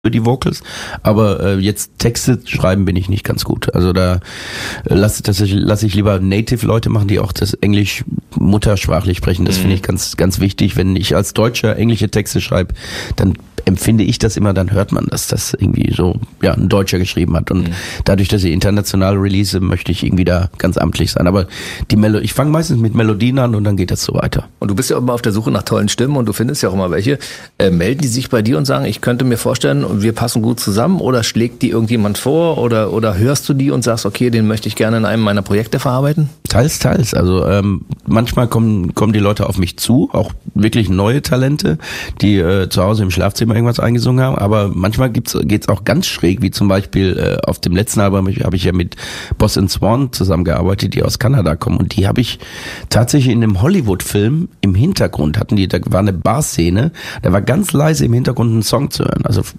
für die Vocals, aber jetzt Texte schreiben bin ich nicht ganz gut. Also da lasse ich lieber Native-Leute machen, die auch das Englisch muttersprachlich sprechen. Das finde ich ganz, ganz wichtig. Wenn ich als Deutscher englische Texte schreibe, dann empfinde ich das immer, dann hört man, dass das irgendwie so ein Deutscher geschrieben hat. Und dadurch, dass ich international release, möchte ich irgendwie da ganz amtlich sein. Aber ich fange meistens mit Melodien an und dann geht das so weiter. Und du bist ja immer auf der Suche nach tollen Stimmen und du findest ja auch immer welche. Melden die sich bei dir und sagen, ich könnte mir vorstellen, wir passen gut zusammen, oder schlägt die irgendjemand vor oder hörst du die und sagst, okay, den möchte ich gerne in einem meiner Projekte verarbeiten? Teils. Also manchmal kommen die Leute auf mich zu, auch wirklich neue Talente, die zu Hause im Schlafzimmer irgendwas eingesungen haben, aber manchmal geht's auch ganz schräg, wie zum Beispiel auf dem letzten Album habe ich ja mit Boss & Swan zusammengearbeitet, die aus Kanada kommen, und die habe ich tatsächlich in einem Hollywood-Film im Hintergrund da war eine Bar-Szene, da war ganz leise im Hintergrund ein Song zu hören, also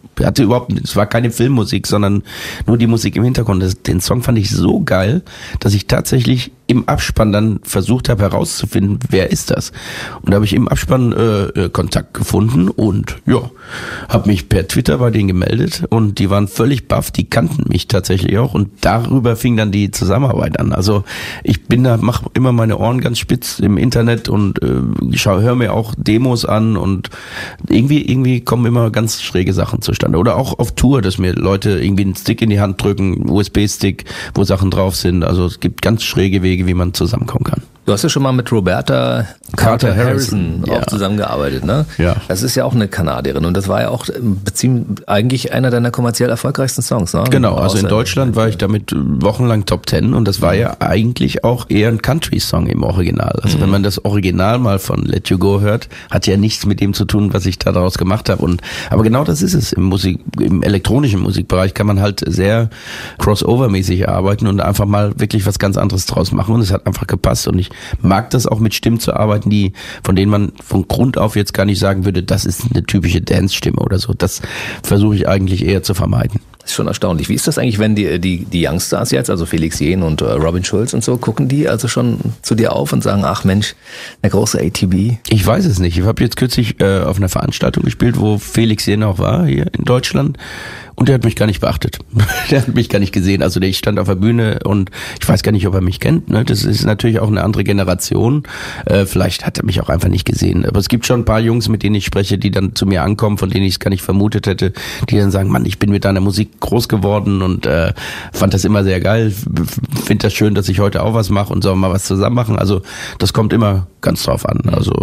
es war keine Filmmusik, sondern nur die Musik im Hintergrund. Den Song fand ich so geil, dass ich tatsächlich im Abspann dann versucht habe herauszufinden, wer ist das? Und da habe ich im Abspann Kontakt gefunden und habe mich per Twitter bei denen gemeldet, und die waren völlig baff, die kannten mich tatsächlich auch, und darüber fing dann die Zusammenarbeit an. Also ich mache immer meine Ohren ganz spitz im Internet und höre mir auch Demos an, und irgendwie kommen immer ganz schräge Sachen zustande. Oder auch auf Tour, dass mir Leute irgendwie einen Stick in die Hand drücken, USB-Stick, wo Sachen drauf sind. Also es gibt ganz schräge Wege, wie man zusammenkommen kann. Du hast ja schon mal mit Roberta Carter Harrison auch zusammengearbeitet, ne? Ja. Das ist ja auch eine Kanadierin, und das war ja auch eigentlich einer deiner kommerziell erfolgreichsten Songs, ne? Genau, also in Deutschland war ich damit wochenlang Top 10, und das war ja eigentlich auch eher ein Country-Song im Original. Also wenn man das Original mal von Let You Go hört, hat ja nichts mit dem zu tun, was ich da daraus gemacht habe. Aber genau das ist es. Im elektronischen Musikbereich kann man halt sehr crossover-mäßig arbeiten und einfach mal wirklich was ganz anderes draus machen, und es hat einfach gepasst, und ich mag das auch, mit Stimmen zu arbeiten, von denen man von Grund auf jetzt gar nicht sagen würde, das ist eine typische Dance-Stimme oder so. Das versuche ich eigentlich eher zu vermeiden. Das ist schon erstaunlich. Wie ist das eigentlich, wenn die Youngstars jetzt, also Felix Jähn und Robin Schulz und so, gucken die also schon zu dir auf und sagen, ach Mensch, der große ATB? Ich weiß es nicht. Ich habe jetzt kürzlich auf einer Veranstaltung gespielt, wo Felix Jähn auch war, hier in Deutschland. Und der hat mich gar nicht beachtet. Der hat mich gar nicht gesehen. Also ich stand auf der Bühne und ich weiß gar nicht, ob er mich kennt. Ne? Das ist natürlich auch eine andere Generation. Vielleicht hat er mich auch einfach nicht gesehen. Aber es gibt schon ein paar Jungs, mit denen ich spreche, die dann zu mir ankommen, von denen ich es gar nicht vermutet hätte, die dann sagen, Mann, ich bin mit deiner Musik groß geworden und fand das immer sehr geil. Finde das schön, dass ich heute auch was mache und sollen wir mal was zusammen machen. Also das kommt immer ganz drauf an. Also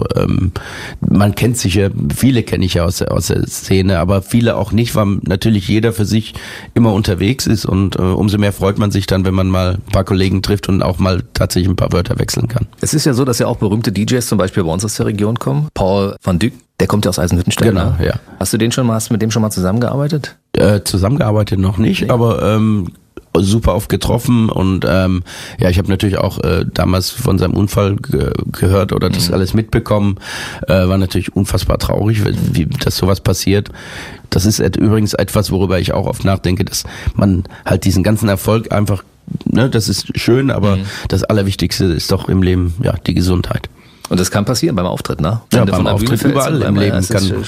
man kennt sich ja, viele kenne ich ja aus der Szene, aber viele auch nicht, weil natürlich jeder für sich immer unterwegs ist, und umso mehr freut man sich dann, wenn man mal ein paar Kollegen trifft und auch mal tatsächlich ein paar Wörter wechseln kann. Es ist ja so, dass ja auch berühmte DJs zum Beispiel bei uns aus der Region kommen. Paul van Dyk, der kommt ja aus Eisenhüttenstadt. Genau, ne? Ja. Hast du mit dem schon mal zusammengearbeitet? Zusammengearbeitet noch nicht, nee. Aber super oft getroffen, und ich habe natürlich auch damals von seinem Unfall gehört oder das alles mitbekommen. War natürlich unfassbar traurig, wie dass sowas passiert. Das ist übrigens etwas, worüber ich auch oft nachdenke, dass man halt diesen ganzen Erfolg einfach, ne, das ist schön, aber das Allerwichtigste ist doch im Leben die Gesundheit. Und das kann passieren beim Auftritt, ne? Ja, beim Auftritt überall im Leben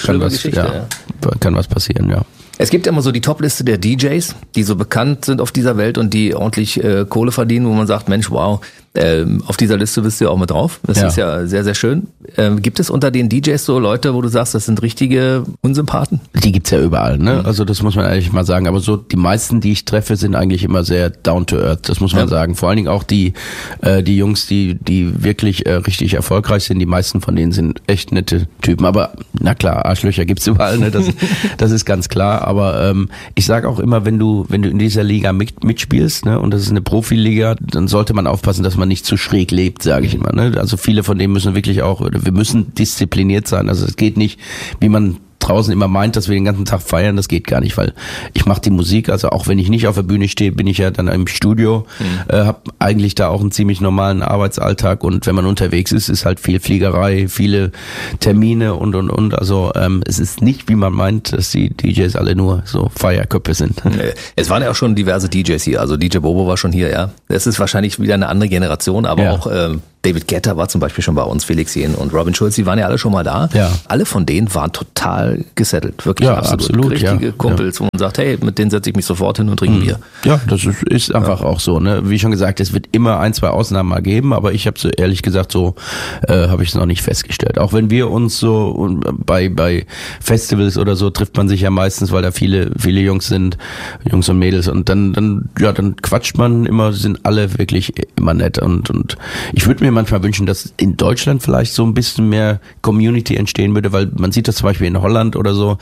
kann was passieren, ja. Es gibt immer so die Top-Liste der DJs, die so bekannt sind auf dieser Welt und die ordentlich Kohle verdienen, wo man sagt, Mensch, wow, auf dieser Liste bist du ja auch mit drauf. Das ist ja sehr, sehr schön. Gibt es unter den DJs so Leute, wo du sagst, das sind richtige Unsympathen? Die gibt's ja überall, ne? Also das muss man eigentlich mal sagen. Aber so die meisten, die ich treffe, sind eigentlich immer sehr down to earth. Das muss man sagen. Vor allen Dingen auch die Jungs, die wirklich richtig erfolgreich sind. Die meisten von denen sind echt nette Typen. Aber na klar, Arschlöcher gibt's überall, ne? Das ist ganz klar. Aber ich sage auch immer, wenn du in dieser Liga mitspielst, ne, und das ist eine Profiliga, dann sollte man aufpassen, dass man nicht zu schräg lebt, sage ich immer. Ne? Also viele von denen müssen wirklich auch, wir müssen diszipliniert sein. Also es geht nicht, wie man draußen immer meint, dass wir den ganzen Tag feiern, das geht gar nicht, weil ich mache die Musik, also auch wenn ich nicht auf der Bühne stehe, bin ich ja dann im Studio, habe eigentlich da auch einen ziemlich normalen Arbeitsalltag, und wenn man unterwegs ist halt viel Fliegerei, viele Termine und, also es ist nicht, wie man meint, dass die DJs alle nur so Feierköpfe sind. Es waren ja auch schon diverse DJs hier, also DJ Bobo war schon hier, ja. Es ist wahrscheinlich wieder eine andere Generation, aber auch David Guetta war zum Beispiel schon bei uns, Felix Jähn und Robin Schulz, die waren ja alle schon mal da. Ja. Alle von denen waren total gesettelt, wirklich absolut. Richtige Kumpels, wo man sagt, hey, mit denen setze ich mich sofort hin und trinke Bier. Ja, das ist einfach auch so. Ne? Wie schon gesagt, es wird immer 1, 2 Ausnahmen mal geben, aber ich habe so ehrlich gesagt so, habe ich es noch nicht festgestellt. Auch wenn wir uns so bei Festivals oder so trifft man sich ja meistens, weil da viele Jungs sind, Jungs und Mädels, und dann quatscht man immer, sind alle wirklich immer nett, und ich würde mir manchmal wünschen, dass in Deutschland vielleicht so ein bisschen mehr Community entstehen würde, weil man sieht das zum Beispiel in Holland oder so,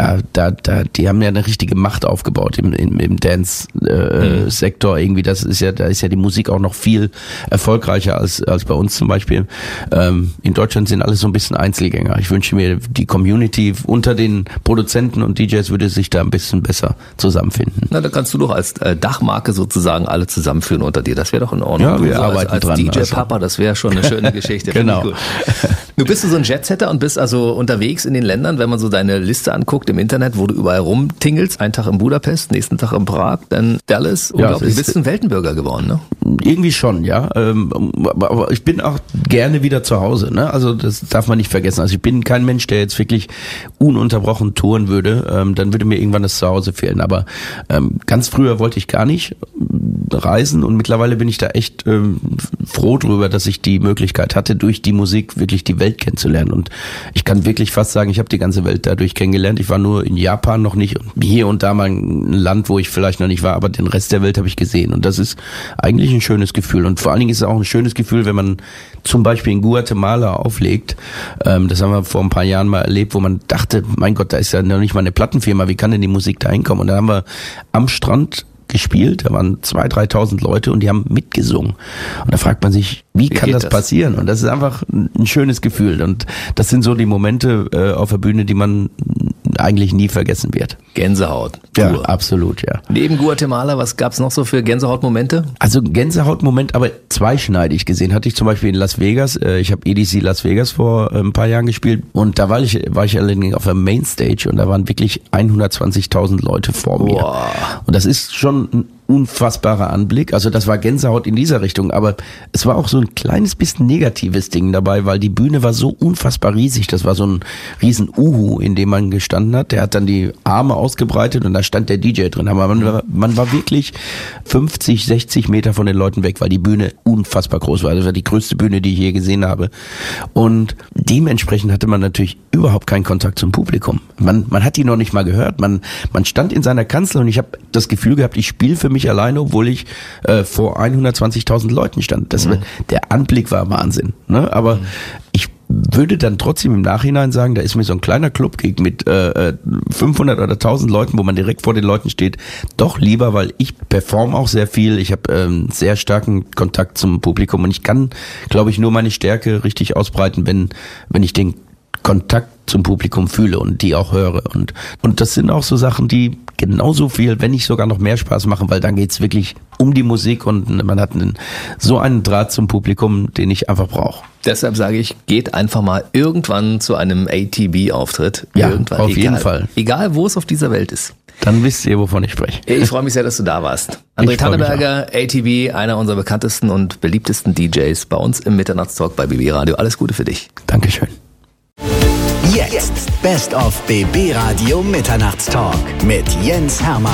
die haben ja eine richtige Macht aufgebaut im Dance-Sektor irgendwie, da ist ja die Musik auch noch viel erfolgreicher als bei uns zum Beispiel. In Deutschland sind alle so ein bisschen Einzelgänger. Ich wünsche mir, die Community unter den Produzenten und DJs würde sich da ein bisschen besser zusammenfinden. Na, da kannst du doch als Dachmarke sozusagen alle zusammenführen unter dir. Das wäre doch in Ordnung. Ja, wir arbeiten als dran. DJ-Papa, das wäre schon eine schöne Geschichte. Genau. Cool. Du bist so ein Jetsetter und bist also unterwegs in den Ländern, wenn man so deine Liste anguckt im Internet, wo du überall rumtingelst. Einen Tag in Budapest, nächsten Tag in Prag, dann Dallas. Du bist ein Weltenbürger geworden, ne? Irgendwie schon, ja. Aber ich bin auch gerne wieder zu Hause, ne? Also das darf man nicht vergessen. Also ich bin kein Mensch, der jetzt wirklich ununterbrochen touren würde. Dann würde mir irgendwann das Zuhause fehlen. Aber ganz früher wollte ich gar nicht reisen, und mittlerweile bin ich da echt froh drüber, dass ich die Möglichkeit hatte, durch die Musik wirklich die Welt kennenzulernen. Und ich kann wirklich fast sagen, ich habe die ganze Welt dadurch kennengelernt. Ich war nur in Japan noch nicht, und hier und da mal ein Land, wo ich vielleicht noch nicht war, aber den Rest der Welt habe ich gesehen. Und das ist eigentlich ein schönes Gefühl. Und vor allen Dingen ist es auch ein schönes Gefühl, wenn man zum Beispiel in Guatemala auflegt. Das haben wir vor ein paar Jahren mal erlebt, wo man dachte, mein Gott, da ist ja noch nicht mal eine Plattenfirma, wie kann denn die Musik da hinkommen? Und da haben wir am Strand gespielt, da waren 2.000, 3.000 Leute und die haben mitgesungen. Und da fragt man sich, wie kann das passieren? Und das ist einfach ein schönes Gefühl. Und das sind so die Momente auf der Bühne, die man eigentlich nie vergessen wird. Gänsehaut. Ja, absolut, ja. Neben Guatemala, was gab's noch so für Gänsehautmomente? Also Gänsehautmoment, aber zweischneidig gesehen. Hatte ich zum Beispiel in Las Vegas. Ich habe EDC Las Vegas vor ein paar Jahren gespielt, und da war ich allerdings auf der Mainstage, und da waren wirklich 120.000 Leute vor mir. Wow. Und das ist schon ein unfassbarer Anblick. Also das war Gänsehaut in dieser Richtung, aber es war auch so ein kleines bisschen negatives Ding dabei, weil die Bühne war so unfassbar riesig. Das war so ein riesen Uhu, in dem man gestanden hat. Der hat dann die Arme ausgebreitet und da stand der DJ drin. Aber man war wirklich 50, 60 Meter von den Leuten weg, weil die Bühne unfassbar groß war. Das war die größte Bühne, die ich je gesehen habe. Und dementsprechend hatte man natürlich überhaupt keinen Kontakt zum Publikum. Man hat die noch nicht mal gehört. Man stand in seiner Kanzel, und ich habe das Gefühl gehabt, ich spiele für mich alleine, obwohl ich vor 120.000 Leuten stand. Der Anblick war Wahnsinn. Ne? Aber ich würde dann trotzdem im Nachhinein sagen, da ist mir so ein kleiner Club-Gig mit 500 oder 1000 Leuten, wo man direkt vor den Leuten steht, doch lieber, weil ich performe auch sehr viel. Ich habe sehr starken Kontakt zum Publikum, und ich kann, glaube ich, nur meine Stärke richtig ausbreiten, wenn ich den Kontakt zum Publikum fühle und die auch höre. Und das sind auch so Sachen, die genauso viel, wenn nicht sogar noch mehr Spaß machen, weil dann geht's wirklich um die Musik, und man hat so einen Draht zum Publikum, den ich einfach brauche. Deshalb sage ich, geht einfach mal irgendwann zu einem ATB-Auftritt. Ja, irgendwann, auf jeden Fall. Egal, wo es auf dieser Welt ist. Dann wisst ihr, wovon ich spreche. Ich freue mich sehr, dass du da warst. André Tanneberger, ATB, einer unserer bekanntesten und beliebtesten DJs bei uns im Mitternachtstalk bei BB Radio. Alles Gute für dich. Dankeschön. Jetzt Best of BB Radio Mitternachtstalk mit Jens Hermann.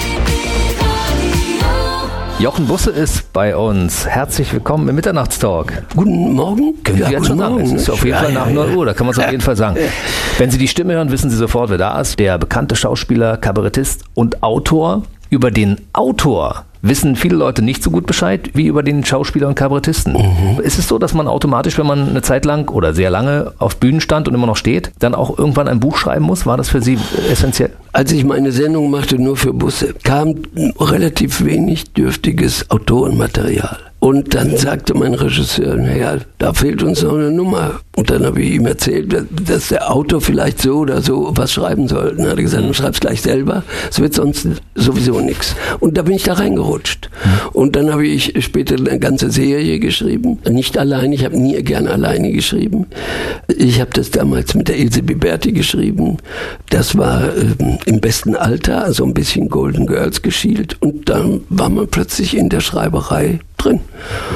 Jochen Busse ist bei uns. Herzlich willkommen im Mitternachtstalk. Guten Morgen. Können Sie jetzt schon sagen? Es ist auf jeden Fall nach 9 Uhr, da kann man es auf jeden Fall sagen. Wenn Sie die Stimme hören, wissen Sie sofort, wer da ist. Der bekannte Schauspieler, Kabarettist und Autor. Über den Autor wissen viele Leute nicht so gut Bescheid wie über den Schauspieler und Kabarettisten. Ist es so, dass man automatisch, wenn man eine Zeit lang oder sehr lange auf Bühnen stand und immer noch steht, dann auch irgendwann ein Buch schreiben muss? War das für Sie essentiell? Als ich meine Sendung machte, nur für Busse, kam relativ wenig dürftiges Autorenmaterial. Und dann sagte mein Regisseur, naja, da fehlt uns noch eine Nummer. Und dann habe ich ihm erzählt, dass der Autor vielleicht so oder so was schreiben soll. Dann hat er gesagt, du schreibst gleich selber, es wird sonst sowieso nichts. Und da bin ich da reingerutscht. Und dann habe ich später eine ganze Serie geschrieben. Nicht allein, ich habe nie gern alleine geschrieben. Ich habe das damals mit der Ilse Biberti geschrieben. Das war im besten Alter, also ein bisschen Golden Girls geschielt. Und dann war man plötzlich in der Schreiberei drin.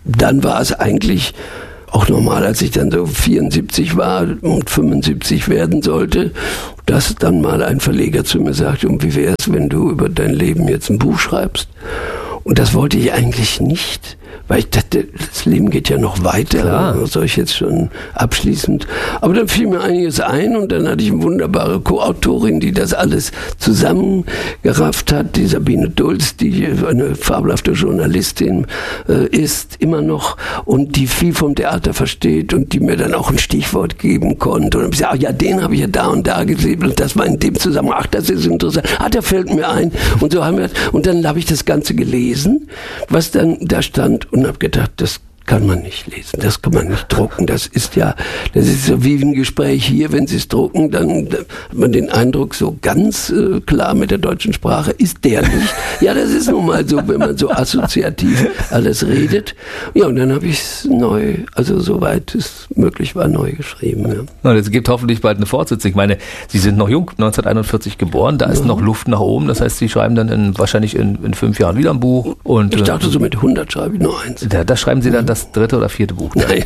dann war es eigentlich auch normal, als ich dann so 74 war und 75 werden sollte, dass dann mal ein Verleger zu mir sagte, und wie wäre es, wenn du über dein Leben jetzt ein Buch schreibst? Und das wollte ich eigentlich nicht, weil ich dachte, das Leben geht ja noch weiter. Klar. Was soll ich jetzt schon abschließend? Aber dann fiel mir einiges ein und dann hatte ich eine wunderbare Co-Autorin, die das alles zusammengerafft hat, die Sabine Dulz, die eine fabelhafte Journalistin ist, immer noch, und die viel vom Theater versteht und die mir dann auch ein Stichwort geben konnte. Und dann habe ich gesagt, ja, den habe ich ja da und da gesehen und das war in dem Zusammenhang, ach, das ist interessant, der fällt mir ein. Und so haben wir, und dann habe ich das Ganze gelesen, was dann da stand, und habe gedacht, das kann man nicht lesen, das kann man nicht drucken, das ist so wie ein Gespräch hier, wenn Sie es drucken, dann hat man den Eindruck, so ganz klar mit der deutschen Sprache ist der nicht. Ja, das ist nun mal so, wenn man so assoziativ alles redet. Ja, und dann habe ich es neu, also soweit es möglich war, neu geschrieben. Ja. Und es gibt hoffentlich bald eine Fortsetzung. Ich meine, Sie sind noch jung, 1941 geboren, da ist noch Luft nach oben, das heißt, Sie schreiben dann wahrscheinlich in 5 Jahren wieder ein Buch. Und ich dachte, so mit 100 schreibe ich nur eins. Da schreiben Sie dann das 3. oder 4. Buch. Nein,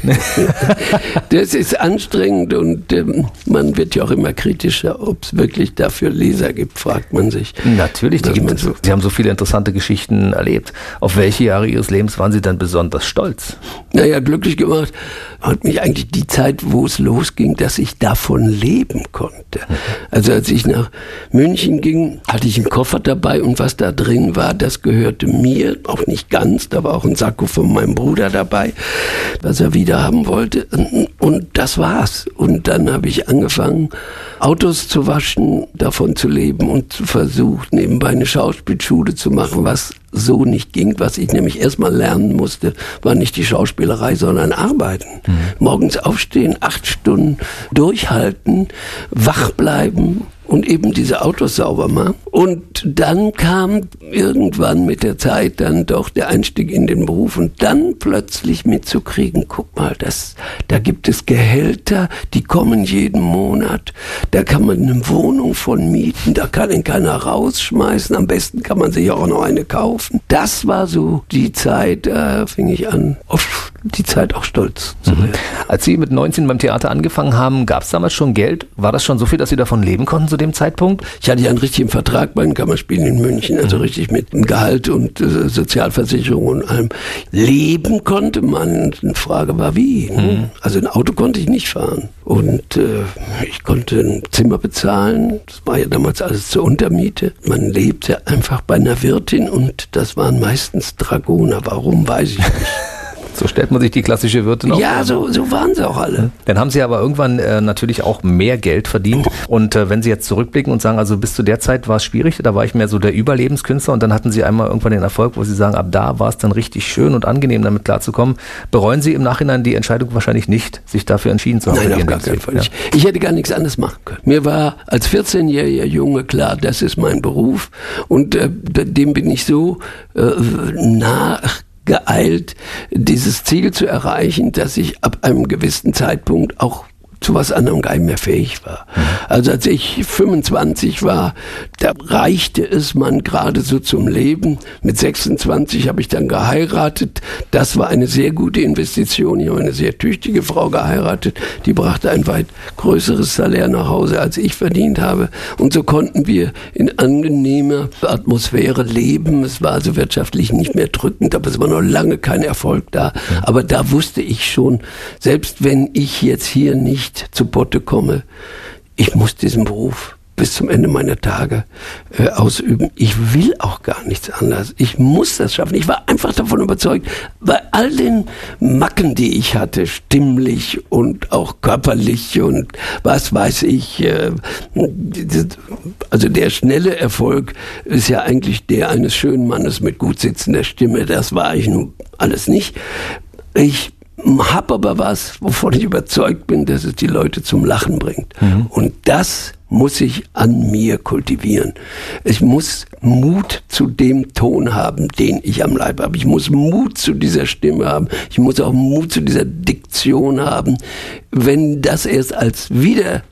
das ist anstrengend und man wird ja auch immer kritischer, ob es wirklich dafür Leser gibt, fragt man sich. Natürlich, Sie haben so viele interessante Geschichten erlebt. Auf welche Jahre Ihres Lebens waren Sie dann besonders stolz? Naja, glücklich gemacht hat mich eigentlich die Zeit, wo es losging, dass ich davon leben konnte. Also als ich nach München ging, hatte ich einen Koffer dabei und was da drin war, das gehörte mir, auch nicht ganz, da war auch ein Sakko von meinem Bruder dabei, was er wieder haben wollte, und das war's. Und dann habe ich angefangen, Autos zu waschen, davon zu leben und versucht, nebenbei eine Schauspielschule zu machen, was so nicht ging. Was ich nämlich erstmal lernen musste, war nicht die Schauspielerei, sondern Arbeiten. Morgens aufstehen, 8 Stunden durchhalten, wach bleiben und eben diese Autos sauber machen. Und dann kam irgendwann mit der Zeit dann doch der Einstieg in den Beruf und dann plötzlich mitzukriegen, guck mal, da gibt es Gehälter, die kommen jeden Monat, da kann man eine Wohnung von mieten, da kann ihn keiner rausschmeißen, am besten kann man sich auch noch eine kaufen. Das war so die Zeit, da fing ich an, auf die Zeit auch stolz zu werden. Als Sie mit 19 beim Theater angefangen haben, gab es damals schon Geld? War das schon so viel, dass Sie davon leben konnten zu dem Zeitpunkt? Ich hatte ja einen richtigen Vertrag bei den Kammerspielen in München, also richtig mit Gehalt und Sozialversicherung und allem. Leben konnte man, die Frage war wie. Also ein Auto konnte ich nicht fahren. Und ich konnte ein Zimmer bezahlen, das war ja damals alles zur Untermiete. Man lebte einfach bei einer Wirtin und das waren meistens Dragoner. Warum, weiß ich nicht. So stellt man sich die klassische Wirtin auf. Ja, so waren sie auch alle. Dann haben Sie aber irgendwann natürlich auch mehr Geld verdient. Und wenn Sie jetzt zurückblicken und sagen, also bis zu der Zeit war es schwierig, da war ich mehr so der Überlebenskünstler und dann hatten Sie einmal irgendwann den Erfolg, wo Sie sagen, ab da war es dann richtig schön und angenehm, damit klarzukommen. Bereuen Sie im Nachhinein die Entscheidung wahrscheinlich nicht, sich dafür entschieden zu haben? Nein, auf gar keinen Fall. Ja. Ich hätte gar nichts anderes machen können. Mir war als 14-jähriger Junge klar, das ist mein Beruf und dem bin ich so geeilt, dieses Ziel zu erreichen, dass ich ab einem gewissen Zeitpunkt auch zu was anderem gar nicht mehr fähig war. Also als ich 25 war, da reichte es man gerade so zum Leben. Mit 26 habe ich dann geheiratet. Das war eine sehr gute Investition. Ich habe eine sehr tüchtige Frau geheiratet. Die brachte ein weit größeres Salär nach Hause, als ich verdient habe. Und so konnten wir in angenehmer Atmosphäre leben. Es war also wirtschaftlich nicht mehr drückend, aber es war noch lange kein Erfolg da. Aber da wusste ich schon, selbst wenn ich jetzt hier nicht zu Potte komme, ich muss diesen Beruf bis zum Ende meiner Tage ausüben. Ich will auch gar nichts anderes. Ich muss das schaffen. Ich war einfach davon überzeugt, bei all den Macken, die ich hatte, stimmlich und auch körperlich und was weiß ich, also der schnelle Erfolg ist ja eigentlich der eines schönen Mannes mit gut sitzender Stimme. Das war ich nun alles nicht. Ich habe aber was, wovon ich überzeugt bin, dass es die Leute zum Lachen bringt. Und das muss ich an mir kultivieren. Ich muss Mut zu dem Ton haben, den ich am Leib habe. Ich muss Mut zu dieser Stimme haben. Ich muss auch Mut zu dieser Diktion haben. Wenn das erst als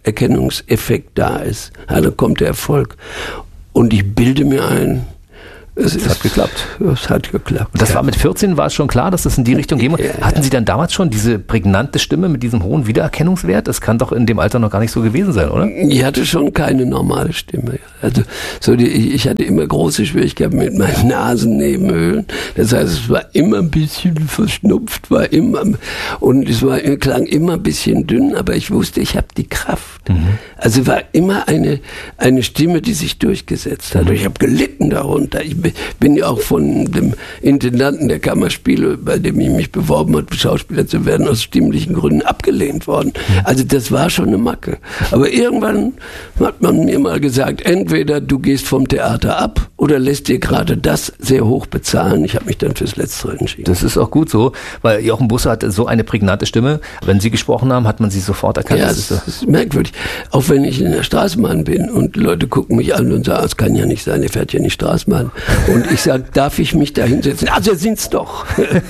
Wiedererkennungseffekt da ist, dann kommt der Erfolg. Und ich bilde mir ein, Es hat geklappt. Es hat geklappt. Und das war mit 14, war es schon klar, dass es in die Richtung gehen muss? Hatten Sie dann damals schon diese prägnante Stimme mit diesem hohen Wiedererkennungswert? Das kann doch in dem Alter noch gar nicht so gewesen sein, oder? Ich hatte schon keine normale Stimme. Also ich hatte immer große Schwierigkeiten mit meinen Nasennebenhöhlen. Das heißt, es war immer ein bisschen verschnupft, und es klang immer ein bisschen dünn, aber ich wusste, ich habe die Kraft. Also war immer eine Stimme, die sich durchgesetzt hat. Ich habe gelitten darunter. Ich bin ja auch von dem Intendanten der Kammerspiele, bei dem ich mich beworben habe, Schauspieler zu werden, aus stimmlichen Gründen abgelehnt worden. Also das war schon eine Macke. Aber irgendwann hat man mir mal gesagt, entweder du gehst vom Theater ab oder lässt dir gerade das sehr hoch bezahlen. Ich habe mich dann fürs Letztere entschieden. Das ist auch gut so, weil Jochen Busse hat so eine prägnante Stimme. Wenn Sie gesprochen haben, hat man sie sofort erkannt. Ja, das ist merkwürdig. Auch wenn ich in der Straßenbahn bin und Leute gucken mich an und sagen, es kann ja nicht sein, er fährt ja nicht Straßenbahn. Und ich sage, darf ich mich da hinsetzen? Also sind's doch.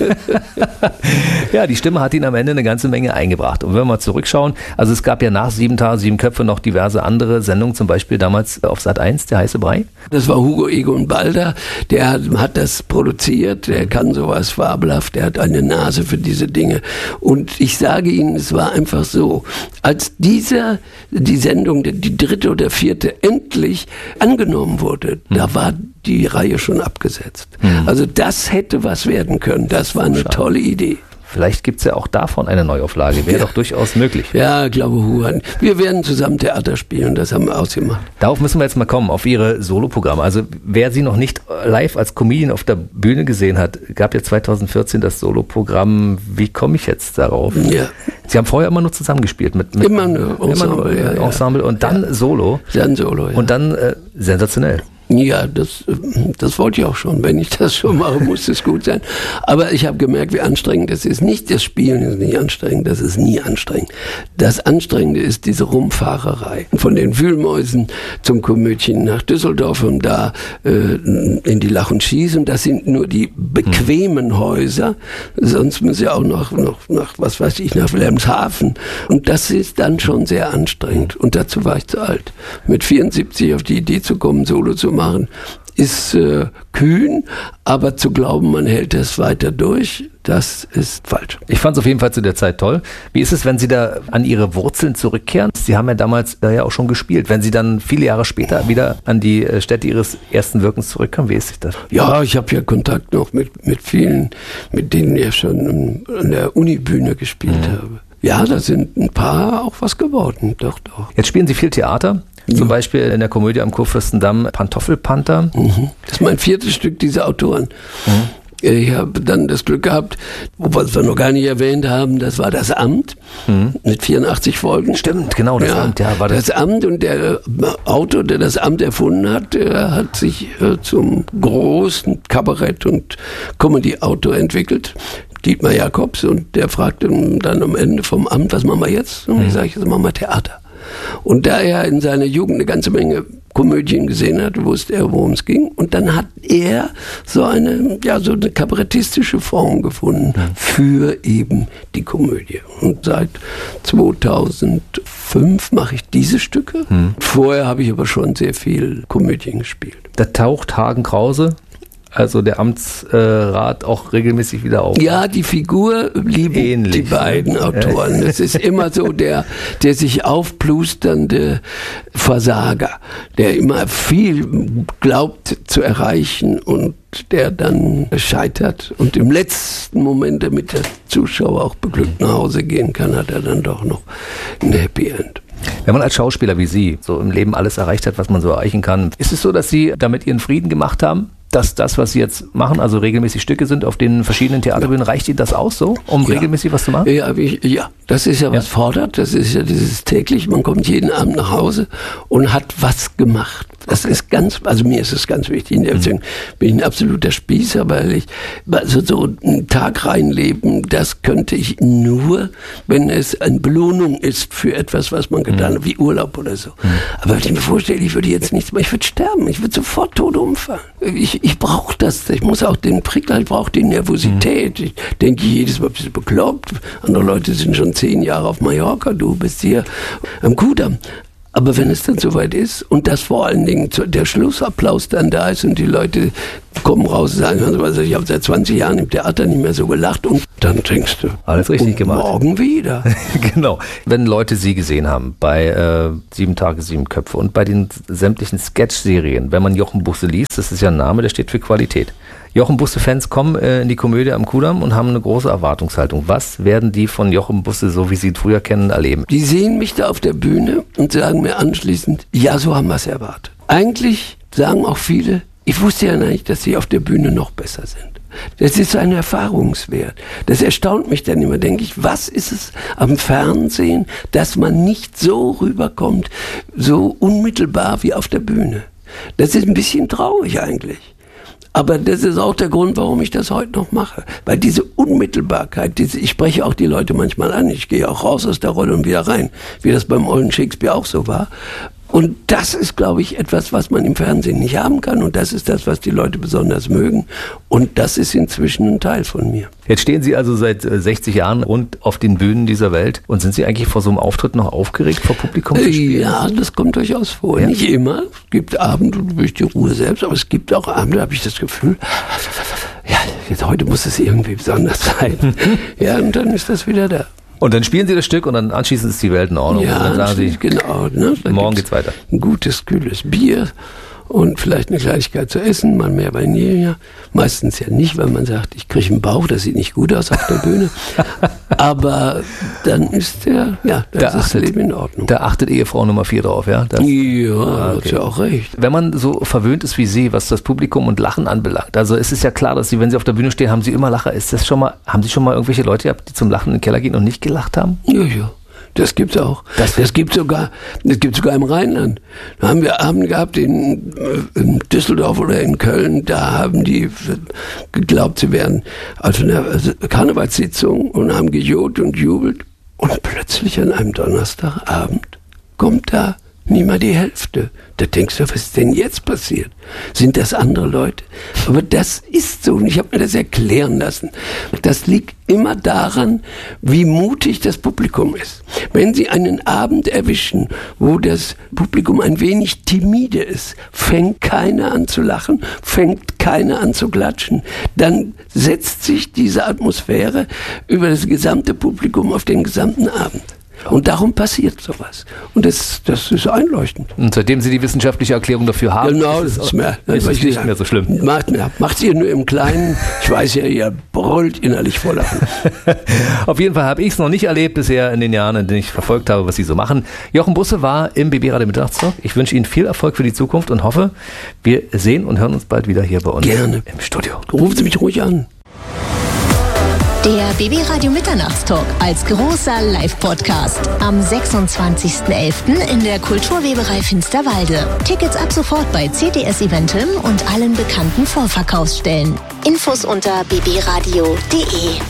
Ja, die Stimme hat ihn am Ende eine ganze Menge eingebracht. Und wenn wir mal zurückschauen, also es gab ja nach 7 Tage, 7 Köpfe noch diverse andere Sendungen, zum Beispiel damals auf Sat.1, der heiße Brei. Das war Hugo Egon Balder, der hat das produziert, der kann sowas fabelhaft, der hat eine Nase für diese Dinge. Und ich sage Ihnen, es war einfach so, als die Sendung, die 3. oder 4. endlich angenommen wurde, da war die Reihe schon abgesetzt. Also das hätte was werden können. Das war eine tolle Idee. Vielleicht gibt es ja auch davon eine Neuauflage. Wäre doch durchaus möglich. Ja, ich glaube, wir werden zusammen Theater spielen. Das haben wir ausgemacht. Darauf müssen wir jetzt mal kommen, auf Ihre Soloprogramme. Also wer Sie noch nicht live als Comedian auf der Bühne gesehen hat, gab ja 2014 das Soloprogramm Wie komme ich jetzt darauf? Ja. Sie haben vorher immer nur zusammengespielt mit immer nur Ensemble, Ensemble und dann Solo. Dann Solo, ja. Und dann sensationell. Ja, das wollte ich auch schon. Wenn ich das schon mache, muss es gut sein. Aber ich habe gemerkt, wie anstrengend das ist. Nicht das Spielen ist nicht anstrengend, das ist nie anstrengend. Das Anstrengende ist diese Rumfahrerei. Von den Wühlmäusen zum Komödien nach Düsseldorf und da in die Lach und Schieß. Und das sind nur die bequemen Häuser. Sonst müssen sie auch noch nach, was weiß ich, nach Wilhelmshaven. Und das ist dann schon sehr anstrengend. Und dazu war ich zu alt. Mit 74 auf die Idee zu kommen, Solo zu machen, ist kühn, aber zu glauben, man hält es weiter durch, das ist falsch. Ich fand es auf jeden Fall zu der Zeit toll. Wie ist es, wenn Sie da an Ihre Wurzeln zurückkehren? Sie haben ja damals ja auch schon gespielt. Wenn Sie dann viele Jahre später wieder an die Stätte Ihres ersten Wirkens zurückkommen, wie ist sich das? Ja, ich habe ja Kontakt noch mit vielen, mit denen ich schon an der Unibühne gespielt habe. Ja, da sind ein paar auch was geworden, doch. Jetzt spielen Sie viel Theater. Zum Beispiel in der Komödie am Kurfürstendamm Pantoffelpanther. Das ist mein 4. Stück dieser Autoren. Ich habe dann das Glück gehabt, was wir noch gar nicht erwähnt haben, das war Das Amt mit 84 Folgen. Stimmt, genau, das Amt. Ja, war das Amt, und der Autor, der das Amt erfunden hat, der hat sich zum großen Kabarett- und Comedy-Autor entwickelt. Dietmar Jacobs, und der fragte dann am Ende vom Amt, was machen wir jetzt? Und ich sage, jetzt machen wir Theater. Und da er in seiner Jugend eine ganze Menge Komödien gesehen hat, wusste er, worum es ging. Und dann hat er so eine kabarettistische Form gefunden für eben die Komödie. Und seit 2005 mache ich diese Stücke. Vorher habe ich aber schon sehr viel Komödien gespielt. Da taucht Hagen Krause, also der Amtsrat, auch regelmäßig wieder auf. Ja, die Figur lieben die beiden Autoren. Es ist immer so der sich aufplusternde Versager, der immer viel glaubt zu erreichen und der dann scheitert. Und im letzten Moment, damit der Zuschauer auch beglückt nach Hause gehen kann, hat er dann doch noch ein Happy End. Wenn man als Schauspieler wie Sie so im Leben alles erreicht hat, was man so erreichen kann, ist es so, dass Sie damit Ihren Frieden gemacht haben? Dass das, was Sie jetzt machen, also regelmäßig Stücke sind auf den verschiedenen Theaterbühnen, reicht Ihnen das aus so, um regelmäßig was zu machen? Ja, das ist ja was fordert, das ist ja dieses täglich, man kommt jeden Abend nach Hause und hat was gemacht. Das ist also mir ist es ganz wichtig. Deswegen bin ich ein absoluter Spießer, weil ich so einen Tag reinleben, das könnte ich nur, wenn es eine Belohnung ist für etwas, was man getan hat, wie Urlaub oder so. Aber wenn ich mir vorstelle, ich würde jetzt nichts mehr, ich würde sterben, ich würde sofort tot umfallen. Ich brauche das, ich muss auch den Prickel, ich brauche die Nervosität. Ich denke jedes Mal, bist du bekloppt? Andere Leute sind schon 10 Jahre auf Mallorca, du bist hier am Kudamm. Aber wenn es dann soweit ist und das vor allen Dingen der Schlussapplaus dann da ist und die Leute kommen raus und sagen, also ich habe seit 20 Jahren im Theater nicht mehr so gelacht und dann denkst du, alles richtig gemacht. Morgen wieder. Genau. Wenn Leute Sie gesehen haben bei 7 Tage, 7 Köpfe und bei den sämtlichen Sketch-Serien, wenn man Jochen Busse liest, das ist ja ein Name, der steht für Qualität. Jochen Busse-Fans kommen in die Komödie am Kudamm und haben eine große Erwartungshaltung. Was werden die von Jochen Busse, so wie Sie ihn früher kennen, erleben? Die sehen mich da auf der Bühne und sagen mir anschließend, ja, so haben wir es erwartet. Eigentlich sagen auch viele, ich wusste ja nicht, dass sie auf der Bühne noch besser sind. Das ist ein Erfahrungswert. Das erstaunt mich dann immer, denke ich, was ist es am Fernsehen, dass man nicht so rüberkommt, so unmittelbar wie auf der Bühne. Das ist ein bisschen traurig eigentlich. Aber das ist auch der Grund, warum ich das heute noch mache. Weil diese Unmittelbarkeit, ich spreche auch die Leute manchmal an, ich gehe auch raus aus der Rolle und wieder rein, wie das beim ollen Shakespeare auch so war. Und das ist, glaube ich, etwas, was man im Fernsehen nicht haben kann. Und das ist das, was die Leute besonders mögen. Und das ist inzwischen ein Teil von mir. Jetzt stehen Sie also seit 60 Jahren rund auf den Bühnen dieser Welt. Und sind Sie eigentlich vor so einem Auftritt noch aufgeregt, vor Publikum zu spielen? Ja, das kommt durchaus vor. Ja? Nicht immer. Es gibt Abende, da bin ich die Ruhe selbst. Aber es gibt auch Abende, da habe ich das Gefühl, ja, jetzt heute muss es irgendwie besonders sein. Ja, und dann ist das wieder da. Und dann spielen Sie das Stück und dann anschließend ist die Welt in Ordnung. Ja, und dann sagen Sie, genau. Ne? Morgen geht's weiter. Ein gutes, kühles Bier und vielleicht eine Kleinigkeit zu essen, mal mehr Vanille. Meistens ja nicht, weil man sagt, ich kriege einen Bauch, das sieht nicht gut aus auf der Bühne. Aber dann ist das Leben in Ordnung. Da achtet Ehefrau Nummer 4 drauf, ja? Das, ja, hat ja auch recht. Wenn man so verwöhnt ist wie Sie, was das Publikum und Lachen anbelangt, also es ist ja klar, dass Sie, wenn Sie auf der Bühne stehen, haben Sie immer Lacher. Haben Sie schon mal irgendwelche Leute gehabt, die zum Lachen in den Keller gehen und nicht gelacht haben? Ja. Das gibt's auch. Das gibt sogar im Rheinland. Da haben wir Abend gehabt in Düsseldorf oder in Köln, da haben die geglaubt, sie wären also eine Karnevalssitzung und haben gejohlt und jubelt. Und plötzlich an einem Donnerstagabend kommt da nicht mal die Hälfte. Da denkst du, was ist denn jetzt passiert? Sind das andere Leute? Aber das ist so und ich habe mir das erklären lassen. Das liegt immer daran, wie mutig das Publikum ist. Wenn Sie einen Abend erwischen, wo das Publikum ein wenig timide ist, fängt keiner an zu lachen, fängt keiner an zu klatschen, dann setzt sich diese Atmosphäre über das gesamte Publikum auf den gesamten Abend. Und darum passiert sowas. Und das ist einleuchtend. Und seitdem Sie die wissenschaftliche Erklärung dafür haben, genau, ist es nicht mehr so schlimm. Macht ihr nur im Kleinen. Ich weiß ja, ihr brüllt innerlich vor Lachen. Auf jeden Fall habe ich es noch nicht erlebt bisher in den Jahren, in denen ich verfolgt habe, was Sie so machen. Jochen Busse war im BB Radio Mitternachtstalk. Ich wünsche Ihnen viel Erfolg für die Zukunft und hoffe, wir sehen und hören uns bald wieder hier bei uns Gerne. Im Studio. Rufen Sie mich ruhig an. Der BB Radio Mitternachtstalk als großer Live-Podcast am 26.11. in der Kulturweberei Finsterwalde. Tickets ab sofort bei CTS Eventim und allen bekannten Vorverkaufsstellen. Infos unter bbradio.de.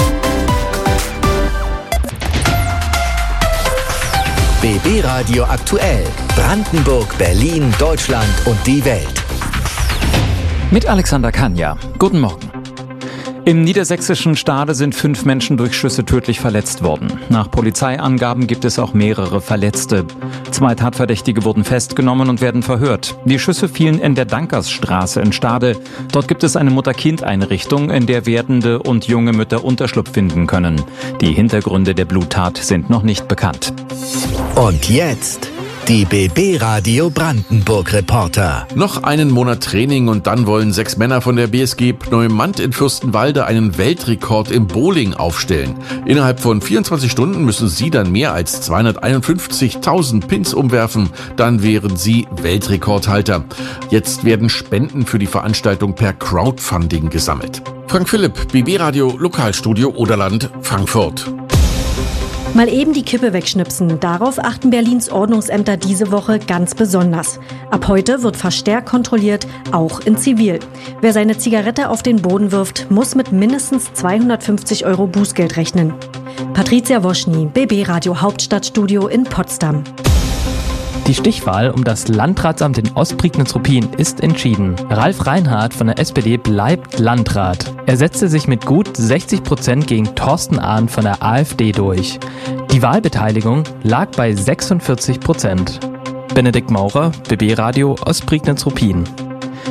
BB Radio aktuell. Brandenburg, Berlin, Deutschland und die Welt. Mit Alexander Kanja. Guten Morgen. Im niedersächsischen Stade sind 5 Menschen durch Schüsse tödlich verletzt worden. Nach Polizeiangaben gibt es auch mehrere Verletzte. 2 Tatverdächtige wurden festgenommen und werden verhört. Die Schüsse fielen in der Dankersstraße in Stade. Dort gibt es eine Mutter-Kind-Einrichtung, in der werdende und junge Mütter Unterschlupf finden können. Die Hintergründe der Bluttat sind noch nicht bekannt. Und jetzt die BB Radio Brandenburg Reporter. Noch einen Monat Training und dann wollen 6 Männer von der BSG Pneumant in Fürstenwalde einen Weltrekord im Bowling aufstellen. Innerhalb von 24 Stunden müssen sie dann mehr als 251.000 Pins umwerfen. Dann wären sie Weltrekordhalter. Jetzt werden Spenden für die Veranstaltung per Crowdfunding gesammelt. Frank Philipp, BB Radio Lokalstudio Oderland, Frankfurt. Mal eben die Kippe wegschnipsen. Darauf achten Berlins Ordnungsämter diese Woche ganz besonders. Ab heute wird verstärkt kontrolliert, auch in Zivil. Wer seine Zigarette auf den Boden wirft, muss mit mindestens 250 € Bußgeld rechnen. Patricia Woschny, BB Radio Hauptstadtstudio in Potsdam. Die Stichwahl um das Landratsamt in Ostprignitz-Ruppin ist entschieden. Ralf Reinhardt von der SPD bleibt Landrat. Er setzte sich mit gut 60% gegen Thorsten Ahn von der AfD durch. Die Wahlbeteiligung lag bei 46%. Benedikt Maurer, BB Radio Ostprignitz-Ruppin.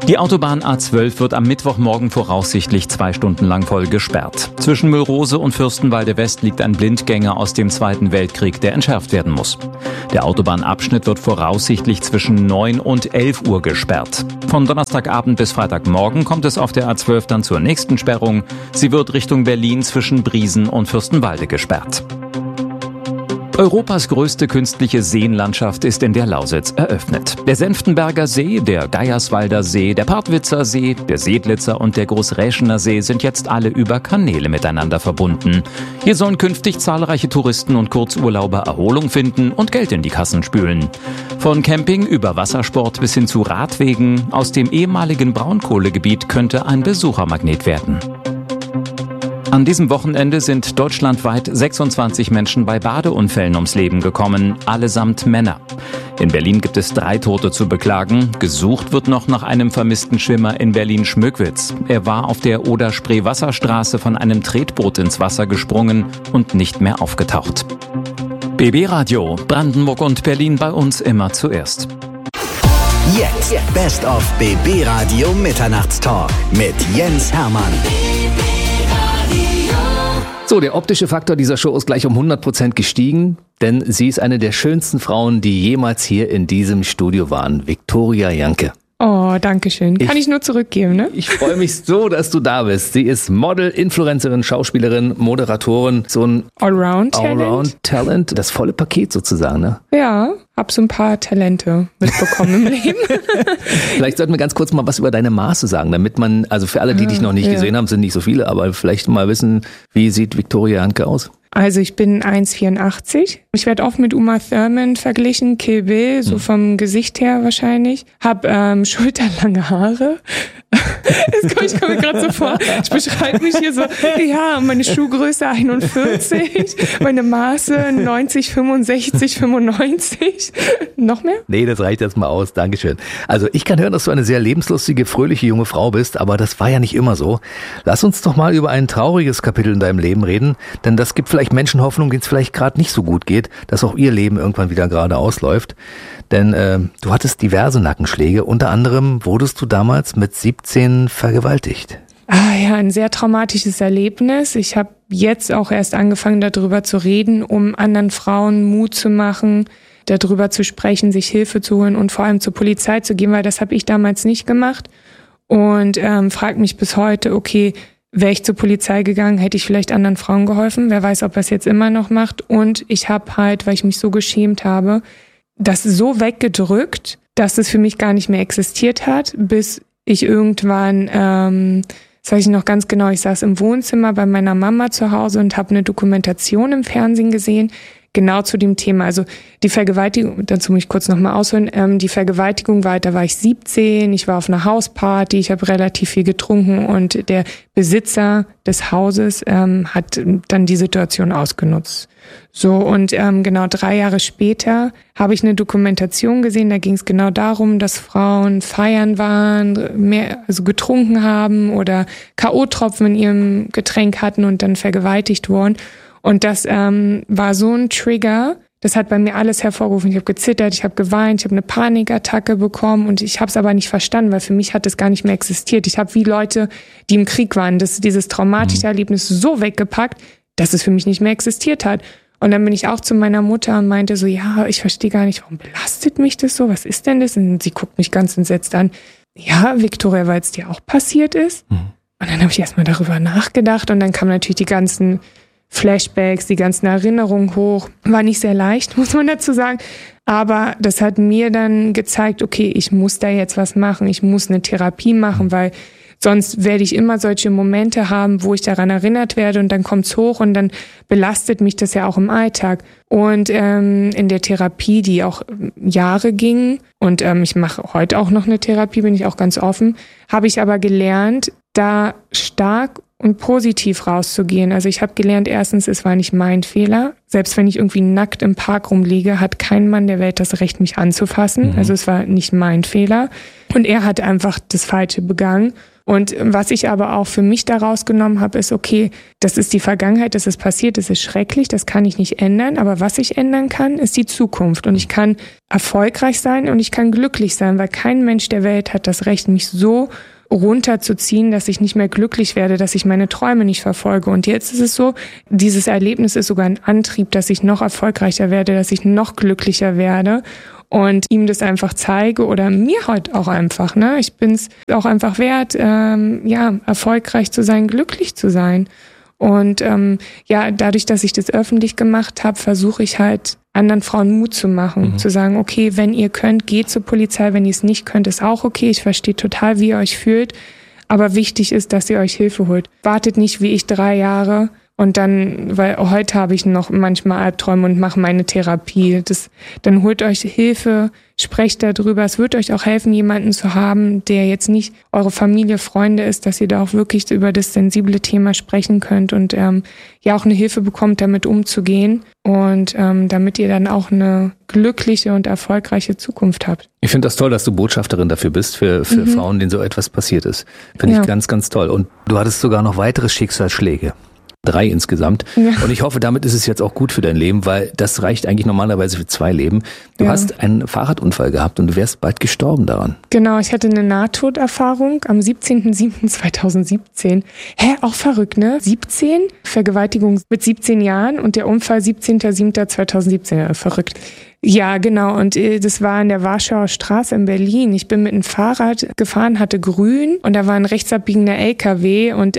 Die Autobahn A12 wird am Mittwochmorgen voraussichtlich 2 Stunden lang voll gesperrt. Zwischen Müllrose und Fürstenwalde West liegt ein Blindgänger aus dem Zweiten Weltkrieg, der entschärft werden muss. Der Autobahnabschnitt wird voraussichtlich zwischen 9 und 11 Uhr gesperrt. Von Donnerstagabend bis Freitagmorgen kommt es auf der A12 dann zur nächsten Sperrung. Sie wird Richtung Berlin zwischen Briesen und Fürstenwalde gesperrt. Europas größte künstliche Seenlandschaft ist in der Lausitz eröffnet. Der Senftenberger See, der Geierswalder See, der Partwitzer See, der Seedlitzer und der Großräschener See sind jetzt alle über Kanäle miteinander verbunden. Hier sollen künftig zahlreiche Touristen und Kurzurlauber Erholung finden und Geld in die Kassen spülen. Von Camping über Wassersport bis hin zu Radwegen, aus dem ehemaligen Braunkohlegebiet könnte ein Besuchermagnet werden. An diesem Wochenende sind deutschlandweit 26 Menschen bei Badeunfällen ums Leben gekommen, allesamt Männer. In Berlin gibt es 3 Tote zu beklagen. Gesucht wird noch nach einem vermissten Schwimmer in Berlin-Schmöckwitz. Er war auf der Oder-Spree-Wasserstraße von einem Tretboot ins Wasser gesprungen und nicht mehr aufgetaucht. BB Radio, Brandenburg und Berlin bei uns immer zuerst. Jetzt Best of BB Radio Mitternachtstalk mit Jens Hermann. So, der optische Faktor dieser Show ist gleich um 100% gestiegen, denn sie ist eine der schönsten Frauen, die jemals hier in diesem Studio waren. Viktoria Janke. Oh, danke schön. Kann ich nur zurückgeben, ne? Ich freue mich so, dass du da bist. Sie ist Model, Influencerin, Schauspielerin, Moderatorin, so ein Allround-Talent, das volle Paket sozusagen, ne? Ja, hab so ein paar Talente mitbekommen im Leben. Vielleicht sollten wir ganz kurz mal was über deine Maße sagen, damit man, also für alle, die dich noch nicht gesehen haben, sind nicht so viele, aber vielleicht mal wissen, wie sieht Viktoria Janke aus? Also ich bin 1,84. Ich werde oft mit Uma Thurman verglichen, Kill Bill, so vom Gesicht her wahrscheinlich. Hab schulterlange Haare. Ich komme mir gerade so vor, ich beschreibe mich hier so, ja, meine Schuhgröße 41, meine Maße 90, 65, 95. Noch mehr? Nee, das reicht jetzt mal aus, Dankeschön. Also ich kann hören, dass du eine sehr lebenslustige, fröhliche junge Frau bist, aber das war ja nicht immer so. Lass uns doch mal über ein trauriges Kapitel in deinem Leben reden, denn das gibt vielleicht Menschen Hoffnung, denen es vielleicht gerade nicht so gut geht, dass auch ihr Leben irgendwann wieder gerade ausläuft. Denn du hattest diverse Nackenschläge, unter anderem wurdest du damals mit 17 vergewaltigt. Ah ja, ein sehr traumatisches Erlebnis. Ich habe jetzt auch erst angefangen, darüber zu reden, um anderen Frauen Mut zu machen, darüber zu sprechen, sich Hilfe zu holen und vor allem zur Polizei zu gehen, weil das habe ich damals nicht gemacht. Und frage mich bis heute, okay, wäre ich zur Polizei gegangen, hätte ich vielleicht anderen Frauen geholfen. Wer weiß, ob er es jetzt immer noch macht. Und ich habe halt, weil ich mich so geschämt habe, das so weggedrückt, dass es für mich gar nicht mehr existiert hat, bis ich irgendwann, das weiß ich noch ganz genau, ich saß im Wohnzimmer bei meiner Mama zu Hause und habe eine Dokumentation im Fernsehen gesehen, genau zu dem Thema. Also die Vergewaltigung, dazu muss ich kurz nochmal ausholen, die Vergewaltigung da war ich 17, ich war auf einer Hausparty, ich habe relativ viel getrunken und der Besitzer des Hauses hat dann die Situation ausgenutzt. So, und genau 3 Jahre später habe ich eine Dokumentation gesehen, da ging es genau darum, dass Frauen feiern waren, also getrunken haben oder K.O.-Tropfen in ihrem Getränk hatten und dann vergewaltigt wurden. Und das war so ein Trigger, das hat bei mir alles hervorgerufen. Ich habe gezittert, ich habe geweint, ich habe eine Panikattacke bekommen und ich habe es aber nicht verstanden, weil für mich hat es gar nicht mehr existiert. Ich habe wie Leute, die im Krieg waren, dieses traumatische Erlebnis so weggepackt, dass es für mich nicht mehr existiert hat. Und dann bin ich auch zu meiner Mutter und meinte so, ja, ich verstehe gar nicht, warum belastet mich das so? Was ist denn das? Und sie guckt mich ganz entsetzt an. Ja, Viktoria, weil es dir auch passiert ist. Und dann habe ich erstmal darüber nachgedacht und dann kamen natürlich die ganzen Flashbacks, die ganzen Erinnerungen hoch. War nicht sehr leicht, muss man dazu sagen. Aber das hat mir dann gezeigt, okay, ich muss da jetzt was machen. Ich muss eine Therapie machen, weil sonst werde ich immer solche Momente haben, wo ich daran erinnert werde und dann kommt's hoch und dann belastet mich das ja auch im Alltag. Und in der Therapie, die auch Jahre ging und ich mache heute auch noch eine Therapie, bin ich auch ganz offen, habe ich aber gelernt, da stark und positiv rauszugehen. Also ich habe gelernt, erstens, es war nicht mein Fehler. Selbst wenn ich irgendwie nackt im Park rumliege, hat kein Mann der Welt das Recht, mich anzufassen. Also es war nicht mein Fehler. Und er hat einfach das Falsche begangen. Und was ich aber auch für mich daraus genommen habe, ist, okay, das ist die Vergangenheit, das ist passiert, das ist schrecklich, das kann ich nicht ändern. Aber was ich ändern kann, ist die Zukunft. Und ich kann erfolgreich sein und ich kann glücklich sein, weil kein Mensch der Welt hat das Recht, mich so runterzuziehen, dass ich nicht mehr glücklich werde, dass ich meine Träume nicht verfolge. Und jetzt ist es so, dieses Erlebnis ist sogar ein Antrieb, dass ich noch erfolgreicher werde, dass ich noch glücklicher werde und ihm das einfach zeige oder mir halt auch einfach, ne? Ich bin's auch einfach wert, erfolgreich zu sein, glücklich zu sein. Und dadurch, dass ich das öffentlich gemacht habe, versuche ich halt anderen Frauen Mut zu machen, zu sagen, okay, wenn ihr könnt, geht zur Polizei, wenn ihr es nicht könnt, ist auch okay, ich verstehe total, wie ihr euch fühlt, aber wichtig ist, dass ihr euch Hilfe holt. Wartet nicht wie ich 3 Jahre und dann, weil heute habe ich noch manchmal Albträume und mache meine Therapie, dann holt euch Hilfe, sprecht darüber, es wird euch auch helfen, jemanden zu haben, der jetzt nicht eure Familie, Freunde ist, dass ihr da auch wirklich über das sensible Thema sprechen könnt und auch eine Hilfe bekommt, damit umzugehen und damit ihr dann auch eine glückliche und erfolgreiche Zukunft habt. Ich finde das toll, dass du Botschafterin dafür bist, für Frauen, denen so etwas passiert ist. Finde ich ganz, ganz toll. Und du hattest sogar noch weitere Schicksalsschläge. 3 insgesamt. Ja. Und ich hoffe, damit ist es jetzt auch gut für dein Leben, weil das reicht eigentlich normalerweise für 2 Leben. Du hast einen Fahrradunfall gehabt und du wärst bald gestorben daran. Genau, ich hatte eine Nahtoderfahrung am 17.07.2017. Auch verrückt, ne? 17, Vergewaltigung mit 17 Jahren und der Unfall 17.07.2017. Verrückt. Ja, genau. Und das war in der Warschauer Straße in Berlin. Ich bin mit einem Fahrrad gefahren, hatte grün und da war ein rechtsabbiegender LKW und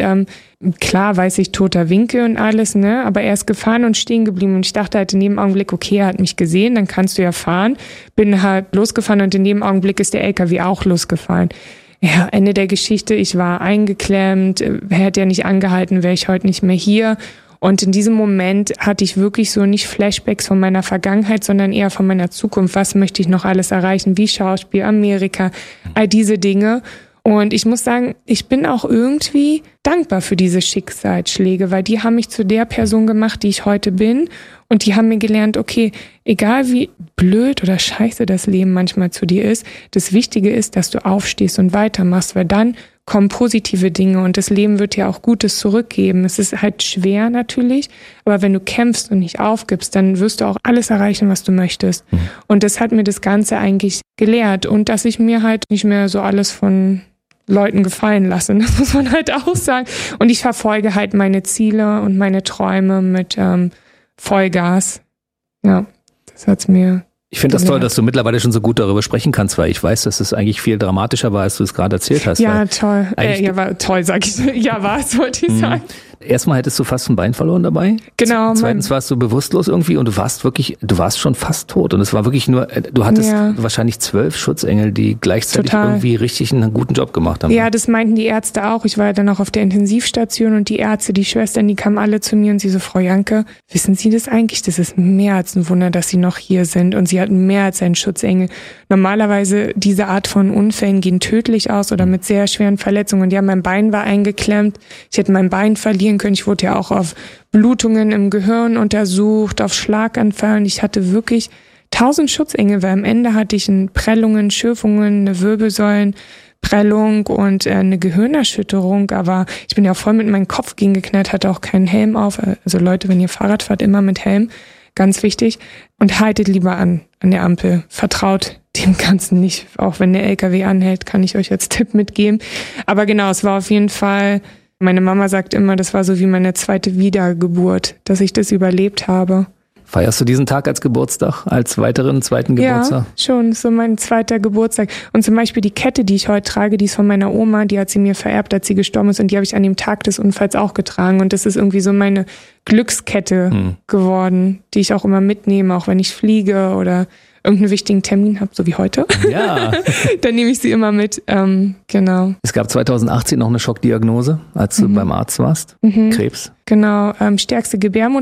klar weiß ich, toter Winkel und alles, ne? Aber er ist gefahren und stehen geblieben und ich dachte halt in dem Augenblick, okay, er hat mich gesehen, dann kannst du ja fahren. Bin halt losgefahren und in dem Augenblick ist der LKW auch losgefahren. Ja, Ende der Geschichte, ich war eingeklemmt, hätte ja nicht angehalten, wäre ich heute nicht mehr hier. Und in diesem Moment hatte ich wirklich so nicht Flashbacks von meiner Vergangenheit, sondern eher von meiner Zukunft. Was möchte ich noch alles erreichen? Wie Schauspiel, Amerika, all diese Dinge. Und ich muss sagen, ich bin auch irgendwie dankbar für diese Schicksalsschläge, weil die haben mich zu der Person gemacht, die ich heute bin. Und die haben mir gelernt, okay, egal wie blöd oder scheiße das Leben manchmal zu dir ist, das Wichtige ist, dass du aufstehst und weitermachst, weil dann kommen positive Dinge und das Leben wird dir auch Gutes zurückgeben. Es ist halt schwer natürlich, aber wenn du kämpfst und nicht aufgibst, dann wirst du auch alles erreichen, was du möchtest. Und das hat mir das Ganze eigentlich gelehrt und dass ich mir halt nicht mehr so alles von Leuten gefallen lasse. Das muss man halt auch sagen. Und ich verfolge halt meine Ziele und meine Träume mit Vollgas. Ja, das hat's mir. Ich finde das toll, dass du mittlerweile schon so gut darüber sprechen kannst, weil ich weiß, dass es eigentlich viel dramatischer war, als du es gerade erzählt hast. Ja, toll. War toll, sag ich. Ja, war es, wollte ich sagen. Erstmal hättest du fast ein Bein verloren dabei. Genau. Zweitens warst du bewusstlos irgendwie und du warst schon fast tot. Und es war wirklich nur, du hattest wahrscheinlich 12 Schutzengel, die gleichzeitig irgendwie richtig einen guten Job gemacht haben. Ja, das meinten die Ärzte auch. Ich war ja dann auch auf der Intensivstation und die Ärzte, die Schwestern, die kamen alle zu mir und sie so, Frau Janke, wissen Sie das eigentlich? Das ist mehr als ein Wunder, dass Sie noch hier sind. Und sie hatten mehr als einen Schutzengel. Normalerweise diese Art von Unfällen gehen tödlich aus oder mit sehr schweren Verletzungen. Und ja, mein Bein war eingeklemmt. Ich hätte mein Bein verlieren können. Ich wurde ja auch auf Blutungen im Gehirn untersucht, auf Schlaganfall. Und ich hatte wirklich 1000 Schutzengel, weil am Ende hatte ich Prellungen, Schürfungen, eine Wirbelsäulenprellung und eine Gehirnerschütterung. Aber ich bin ja voll mit meinem Kopf gegengeknallt, hatte auch keinen Helm auf. Also Leute, wenn ihr Fahrrad fahrt, immer mit Helm. Ganz wichtig. Und haltet lieber an der Ampel. Vertraut dem Ganzen nicht. Auch wenn der LKW anhält, kann ich euch als Tipp mitgeben. Aber genau, es war auf jeden Fall, meine Mama sagt immer, das war so wie meine zweite Wiedergeburt, dass ich das überlebt habe. Feierst du diesen Tag als Geburtstag, als weiteren zweiten Geburtstag? Ja, schon, so mein zweiter Geburtstag. Und zum Beispiel die Kette, die ich heute trage, die ist von meiner Oma, die hat sie mir vererbt, als sie gestorben ist und die habe ich an dem Tag des Unfalls auch getragen und das ist irgendwie so meine Glückskette geworden, die ich auch immer mitnehme, auch wenn ich fliege oder irgendeinen wichtigen Termin habe, so wie heute, Ja. dann nehme ich sie immer mit. Genau. Es gab 2018 noch eine Schockdiagnose, als du beim Arzt warst. Krebs. Genau, stärkste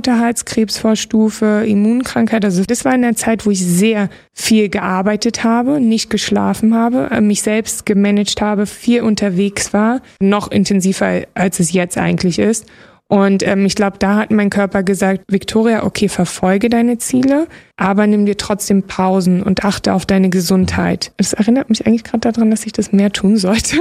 Gebärmutterhalskrebsvorstufe, Immunkrankheit. Also das war in der Zeit, wo ich sehr viel gearbeitet habe, nicht geschlafen habe, mich selbst gemanagt habe, viel unterwegs war, noch intensiver als es jetzt eigentlich ist. Und ich glaube, da hat mein Körper gesagt, Viktoria, okay, verfolge deine Ziele, aber nimm dir trotzdem Pausen und achte auf deine Gesundheit. Das erinnert mich eigentlich gerade daran, dass ich das mehr tun sollte.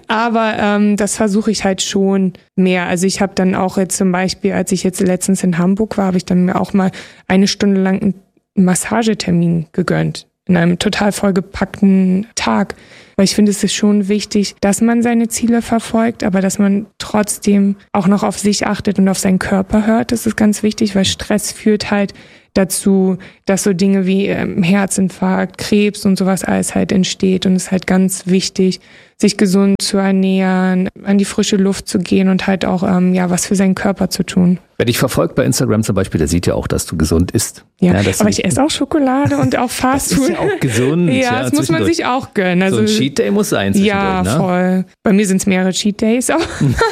Aber das versuche ich halt schon mehr. Also ich habe dann auch jetzt zum Beispiel, als ich jetzt letztens in Hamburg war, habe ich dann mir auch mal 1 Stunde lang einen Massagetermin gegönnt. In einem total vollgepackten Tag. Weil ich finde, es ist schon wichtig, dass man seine Ziele verfolgt, aber dass man trotzdem auch noch auf sich achtet und auf seinen Körper hört. Das ist ganz wichtig, weil Stress führt halt dazu, dass so Dinge wie Herzinfarkt, Krebs und sowas alles halt entsteht. Und es ist halt ganz wichtig, sich gesund zu ernähren, an die frische Luft zu gehen und halt auch was für seinen Körper zu tun. Wer dich verfolgt bei Instagram zum Beispiel, der sieht ja auch, dass du gesund isst. Ja, aber ich esse auch Schokolade und auch Fastfood. Das ist ja auch gesund. Ja, das muss man sich auch gönnen. Also, so ein Cheat Day muss sein zwischendurch, ja, ne? Voll. Bei mir sind es mehrere Cheat Days auch.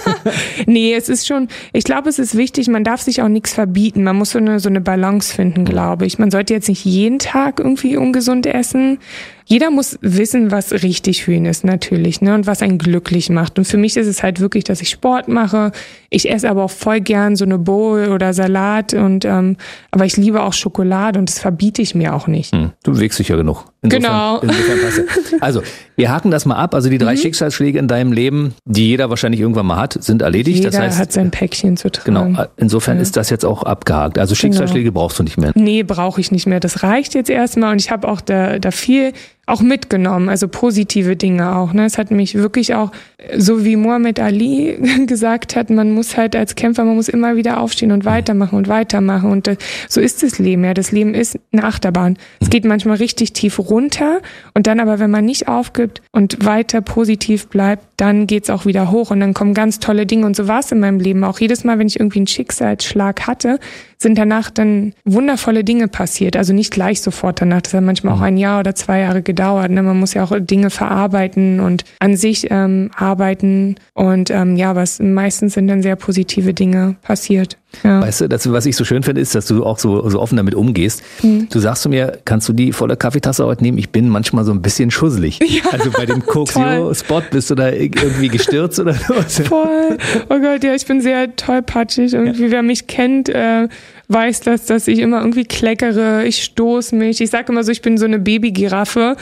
Nee, es ist schon, ich glaube, es ist wichtig, man darf sich auch nichts verbieten. Man muss so eine Balance finden, glaube ich. Man sollte jetzt nicht jeden Tag irgendwie ungesund essen. Jeder muss wissen, was richtig für ihn ist, natürlich, ne, und was einen glücklich macht. Und für mich ist es halt wirklich, dass ich Sport mache. Ich esse aber auch voll gern so eine Bowl oder Salat aber ich liebe auch Schokolade und das verbiete ich mir auch nicht. Du bewegst dich ja genug. Genau. Insofern passt ja. Also, wir haken das mal ab. Also die 3 Schicksalsschläge in deinem Leben, die jeder wahrscheinlich irgendwann mal hat, sind erledigt. Jeder das heißt, hat sein Päckchen zu tragen. Genau. Insofern ist das jetzt auch abgehakt. Also Schicksalsschläge brauchst du nicht mehr. Nee, brauche ich nicht mehr. Das reicht jetzt erstmal und ich habe auch da viel auch mitgenommen, also positive Dinge auch. Ne? Es hat mich wirklich auch, so wie Muhammad Ali gesagt hat, man muss halt als Kämpfer, man muss immer wieder aufstehen und weitermachen und weitermachen. Und so ist das Leben, ja. Das Leben ist eine Achterbahn. Es geht manchmal richtig tief runter und dann aber, wenn man nicht aufgibt und weiter positiv bleibt, dann geht's auch wieder hoch und dann kommen ganz tolle Dinge. Und so war es in meinem Leben auch. Jedes Mal, wenn ich irgendwie einen Schicksalsschlag hatte, sind danach dann wundervolle Dinge passiert. Also nicht gleich sofort danach. Das hat manchmal auch 1 Jahr oder 2 Jahre gedauert. Ne? Man muss ja auch Dinge verarbeiten und an sich arbeiten. Und was meistens sind dann sehr positive Dinge passiert. Ja. Weißt du, was ich so schön finde, ist, dass du auch so offen damit umgehst. Du sagst zu mir, kannst du die volle Kaffeetasse heute nehmen? Ich bin manchmal so ein bisschen schusselig. Ja, also bei dem Coke Zero Spot bist du da irgendwie gestürzt oder was? Voll. Oh Gott, ja, ich bin sehr tollpatschig. Irgendwie, wer mich kennt, weiß das, dass ich immer irgendwie kleckere, ich stoße mich. Ich sage immer so, ich bin so eine Babygiraffe,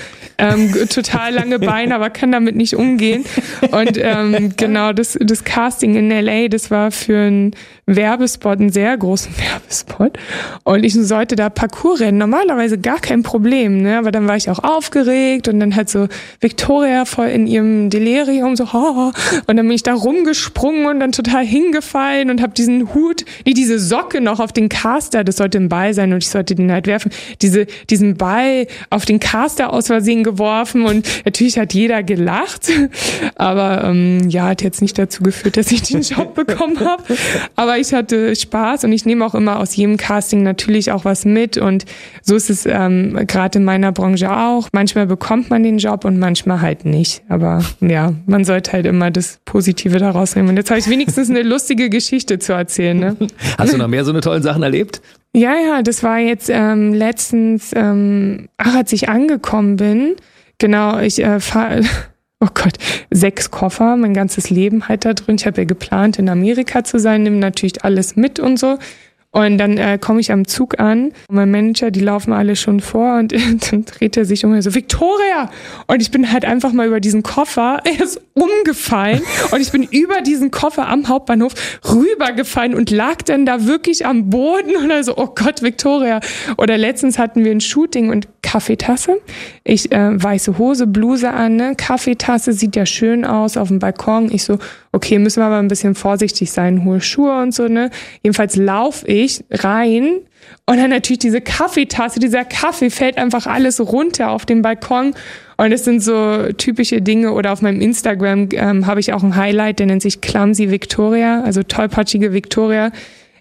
total lange Beine, aber kann damit nicht umgehen. Und genau, das Casting in LA, das war für einen Werbespot, einen sehr großen Werbespot. Und ich sollte da Parcours rennen. Normalerweise gar kein Problem, ne? Aber dann war ich auch aufgeregt und dann halt so Viktoria voll in ihrem Delirium so, und dann bin ich da rumgesprungen und dann total hingefallen und habe diesen Hut, diese Socke noch auf den Caster, das sollte ein Ball sein und ich sollte den halt werfen, diesen Ball auf den Caster aus Versehen geworfen und natürlich hat jeder gelacht, aber hat jetzt nicht dazu geführt, dass ich den Job bekommen habe, aber ich hatte Spaß und ich nehme auch immer aus jedem Casting natürlich auch was mit und so ist es gerade in meiner Branche auch. Manchmal bekommt man den Job und manchmal halt nicht, aber ja, man sollte halt immer das Positive daraus nehmen und jetzt habe ich wenigstens eine lustige Geschichte zu erzählen. Ne? Hast du noch mehr so eine tollen Sachen erlebt? Ja, das war jetzt letztens, als ich angekommen bin, genau, ich fahre, 6 Koffer, mein ganzes Leben halt da drin. Ich habe ja geplant, in Amerika zu sein, nehme natürlich alles mit und so. Und dann komme ich am Zug an und mein Manager, die laufen alle schon vor und dann dreht er sich um und so, Viktoria! Und ich bin halt einfach mal über diesen Koffer, er ist umgefallen und ich bin über diesen Koffer am Hauptbahnhof rübergefallen und lag dann da wirklich am Boden und so, oh Gott, Viktoria. Oder letztens hatten wir ein Shooting und Kaffeetasse. Ich weiße Hose, Bluse an, ne? Kaffeetasse, sieht ja schön aus auf dem Balkon. Ich so, okay, müssen wir aber ein bisschen vorsichtig sein, hohe Schuhe und so, ne? Jedenfalls laufe ich rein und dann natürlich diese Kaffeetasse, dieser Kaffee fällt einfach alles runter auf den Balkon und das sind so typische Dinge oder auf meinem Instagram habe ich auch ein Highlight, der nennt sich Clumsy Victoria, also tollpatschige Victoria.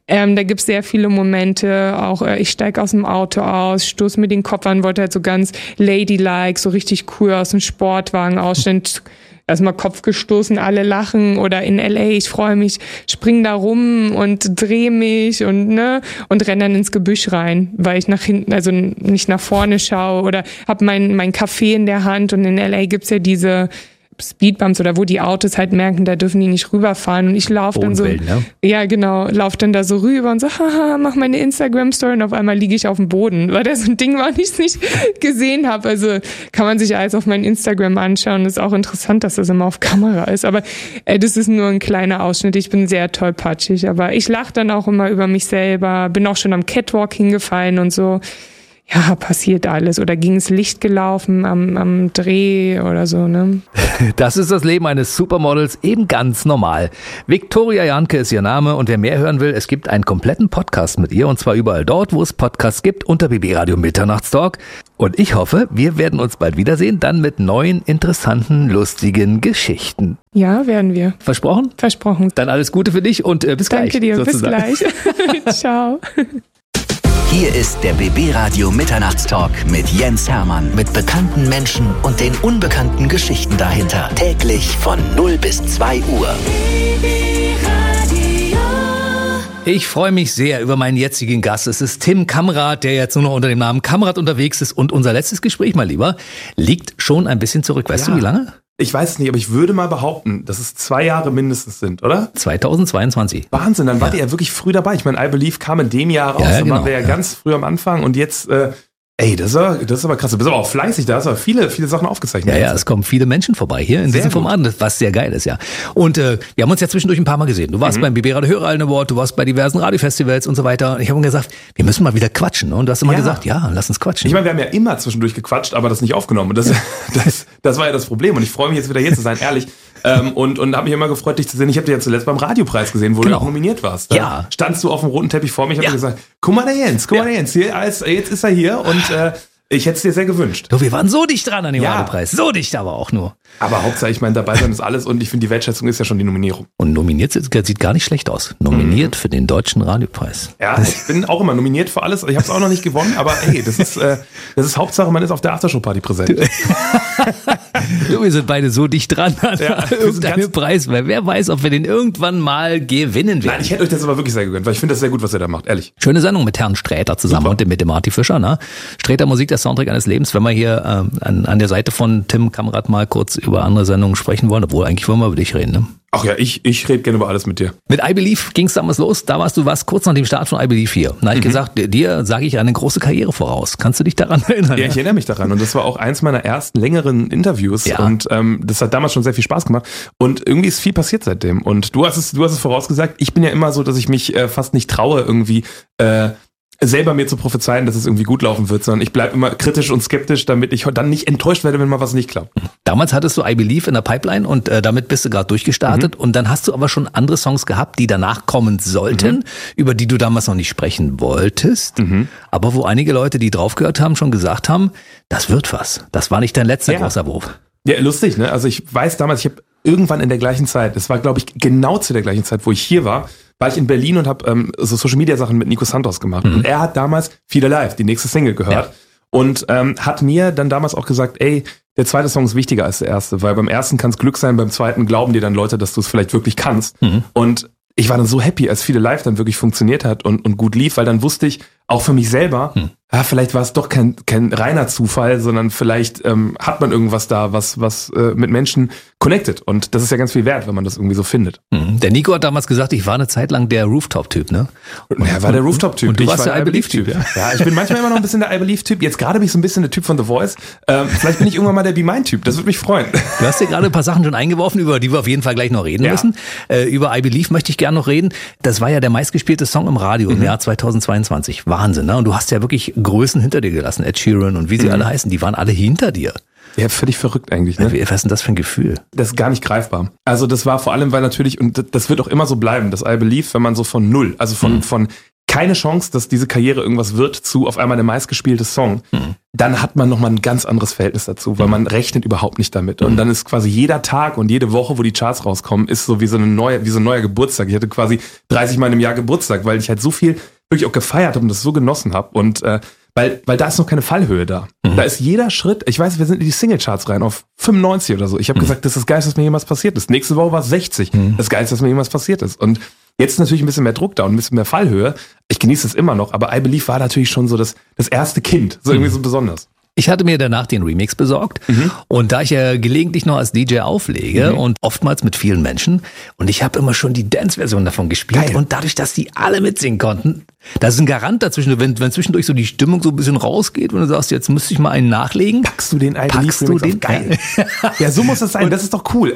Da gibt's sehr viele Momente, auch ich steige aus dem Auto aus, stoße mir den Kopf an, wollte halt so ganz ladylike, so richtig cool aus dem Sportwagen ausstellen, erstmal Kopf gestoßen, alle lachen, oder in LA, ich freue mich, spring da rum und drehe mich und renne dann ins Gebüsch rein, weil ich nach hinten, also nicht nach vorne schaue, oder hab mein Kaffee in der Hand, und in LA gibt's ja diese Speedbumps, oder wo die Autos halt merken, da dürfen die nicht rüberfahren, und ich laufe dann so, ja genau, laufe dann da so rüber und so, haha, mach meine Instagram-Story, und auf einmal liege ich auf dem Boden, weil das so ein Ding war, und ich es nicht gesehen habe. Also kann man sich alles auf mein Instagram anschauen. Das ist auch interessant, dass das immer auf Kamera ist, aber das ist nur ein kleiner Ausschnitt. Ich bin sehr tollpatschig, aber ich lache dann auch immer über mich selber, bin auch schon am Catwalk hingefallen und so. Ja, passiert alles. Oder ging ins Licht gelaufen am Dreh oder so, ne? Das ist das Leben eines Supermodels, eben ganz normal. Viktoria Jahnke ist ihr Name, und wer mehr hören will, es gibt einen kompletten Podcast mit ihr, und zwar überall dort, wo es Podcasts gibt, unter BB Radio Mitternachtstalk. Und ich hoffe, wir werden uns bald wiedersehen, dann mit neuen, interessanten, lustigen Geschichten. Ja, werden wir. Versprochen? Versprochen. Dann alles Gute für dich und bis gleich. Danke dir, sozusagen. bis gleich. Ciao. Hier ist der BB Radio Mitternachtstalk mit Jens Hermann, mit bekannten Menschen und den unbekannten Geschichten dahinter. Täglich von 0 bis 2 Uhr. Ich freue mich sehr über meinen jetzigen Gast. Es ist Tim Kamrat, der jetzt nur noch unter dem Namen Kamrat unterwegs ist. Und unser letztes Gespräch, mein Lieber, liegt schon ein bisschen zurück. Weißt du, wie lange? Ich weiß es nicht, aber ich würde mal behaupten, dass es 2 Jahre mindestens sind, oder? 2022. Wahnsinn, dann wart ihr ja wirklich früh dabei. Ich meine, I Believe kam in dem Jahr raus, dann waren wir ja ganz früh am Anfang, und jetzt, das ist aber krass. Du bist aber auch fleißig, da hast du viele Sachen aufgezeichnet. Ja, es kommen viele Menschen vorbei hier in diesem Format, was sehr geil ist, ja. Und wir haben uns ja zwischendurch ein paar Mal gesehen. Du warst beim BB Radio Hörerallen Award, du warst bei diversen Radiofestivals und so weiter. Und ich habe mir gesagt, wir müssen mal wieder quatschen. Und du hast immer gesagt, ja, lass uns quatschen. Ich meine, wir haben ja immer zwischendurch gequatscht, aber das nicht aufgenommen. Und das war ja das Problem. Und ich freue mich jetzt wieder hier zu sein, ehrlich. Und habe mich immer gefreut, dich zu sehen. Ich habe dich ja zuletzt beim Radiopreis gesehen, wo du auch nominiert warst. Da standst du auf dem roten Teppich vor mir. Ich habe gesagt, guck mal der Jens. Jetzt ist er hier, und ich hätte es dir sehr gewünscht. Du, wir waren so dicht dran an dem Radiopreis. So dicht aber auch nur. Aber Hauptsache, ich meine, dabei sein ist alles, und ich finde, die Wertschätzung ist ja schon die Nominierung. Und nominiert sieht gar nicht schlecht aus. Nominiert für den Deutschen Radiopreis. Ja, ich bin auch immer nominiert für alles. Ich habe es auch noch nicht gewonnen, aber hey, das ist Hauptsache, man ist auf der Aftershow-Party präsent. Du, wir sind beide so dicht dran an irgendeinem Preis, weil wer weiß, ob wir den irgendwann mal gewinnen werden. Nein, ich hätte euch das aber wirklich sehr gegönnt, weil ich finde das sehr gut, was ihr da macht, ehrlich. Schöne Sendung mit Herrn Sträter zusammen und mit dem Marty Fischer, ne? Sträter Musik, der Soundtrack eines Lebens. Wenn wir hier an der Seite von Tim Kamrat mal kurz über andere Sendungen sprechen wollen, obwohl eigentlich wollen wir über dich reden, ne? Ach ja, ich rede gerne über alles mit dir. Mit I Believe ging es damals los. Da warst du kurz nach dem Start von I Believe hier. Da habe ich gesagt, dir sage ich eine große Karriere voraus. Kannst du dich daran erinnern? Ja, ich erinnere mich daran. Und das war auch eins meiner ersten längeren Interviews. Ja. Und das hat damals schon sehr viel Spaß gemacht. Und irgendwie ist viel passiert seitdem. Und du hast es vorausgesagt. Ich bin ja immer so, dass ich mich fast nicht traue, irgendwie selber mir zu prophezeien, dass es irgendwie gut laufen wird, sondern ich bleibe immer kritisch und skeptisch, damit ich dann nicht enttäuscht werde, wenn mal was nicht klappt. Damals hattest du I Believe in der Pipeline, und damit bist du gerade durchgestartet, und dann hast du aber schon andere Songs gehabt, die danach kommen sollten, über die du damals noch nicht sprechen wolltest, aber wo einige Leute, die drauf gehört haben, schon gesagt haben, das wird was. Das war nicht dein letzter großer Wurf. Ja, lustig, ne? Also ich weiß damals, ich habe irgendwann in der gleichen Zeit, das war glaube ich genau zu der gleichen Zeit, wo ich hier war ich in Berlin und habe so Social-Media-Sachen mit Nico Santos gemacht. Und er hat damals Feel Alive, die nächste Single, gehört. Und hat mir dann damals auch gesagt, ey, der zweite Song ist wichtiger als der erste, weil beim ersten kann es Glück sein, beim zweiten glauben dir dann Leute, dass du es vielleicht wirklich kannst. Und ich war dann so happy, als Feel Alive dann wirklich funktioniert hat und gut lief, weil dann wusste ich, auch für mich selber, vielleicht war es doch kein reiner Zufall, sondern vielleicht hat man irgendwas da, was mit Menschen connected. Und das ist ja ganz viel wert, wenn man das irgendwie so findet. Der Nico hat damals gesagt, ich war eine Zeit lang der Rooftop-Typ, ne? Er war der Rooftop-Typ. Und du warst der I Believe-Typ, ja? Ja, ich bin manchmal immer noch ein bisschen der I Believe-Typ. Jetzt gerade bin ich so ein bisschen der Typ von The Voice. Vielleicht bin ich irgendwann mal der Be Mine-Typ. Das würde mich freuen. Du hast dir gerade ein paar Sachen schon eingeworfen, über die wir auf jeden Fall gleich noch reden müssen. Über I Believe möchte ich gerne noch reden. Das war ja der meistgespielte Song im Radio im Jahr 2022. Wahnsinn, ne? Und du hast ja wirklich Größen hinter dir gelassen. Ed Sheeran und wie sie alle heißen, die waren alle hinter dir. Ja, völlig verrückt eigentlich, ne? Was ist denn das für ein Gefühl? Das ist gar nicht greifbar. Also das war vor allem, weil natürlich, und das wird auch immer so bleiben, das I Believe, wenn man so von null, also von keine Chance, dass diese Karriere irgendwas wird, zu auf einmal der meistgespielte Song. dann hat man nochmal ein ganz anderes Verhältnis dazu, weil man rechnet überhaupt nicht damit. Und dann ist quasi jeder Tag und jede Woche, wo die Charts rauskommen, ist so wie so ein neuer Geburtstag. Ich hatte quasi 30 Mal im Jahr Geburtstag, weil ich halt so viel wirklich auch gefeiert habe und das so genossen habe. Und weil da ist noch keine Fallhöhe da. Da ist jeder Schritt, ich weiß, wir sind in die Singlecharts rein auf 95 oder so. Ich habe gesagt, das ist das Geilste, was mir jemals passiert ist. Nächste Woche war es 60. Das Geilste, was mir jemals passiert ist. Und jetzt ist natürlich ein bisschen mehr Druck da und ein bisschen mehr Fallhöhe. Ich genieße es immer noch, aber I Believe war natürlich schon so das erste Kind, so irgendwie so besonders. Ich hatte mir danach den Remix besorgt und da ich ja gelegentlich noch als DJ auflege und oftmals mit vielen Menschen und ich habe immer schon die Dance-Version davon gespielt. Geil. Und dadurch, dass die alle mitsingen konnten, da ist ein Garant dazwischen, wenn zwischendurch so die Stimmung so ein bisschen rausgeht und du sagst, jetzt müsste ich mal einen nachlegen. Packst du den I Believe Remix auf? Geil. Ja, so muss das sein, das ist doch cool.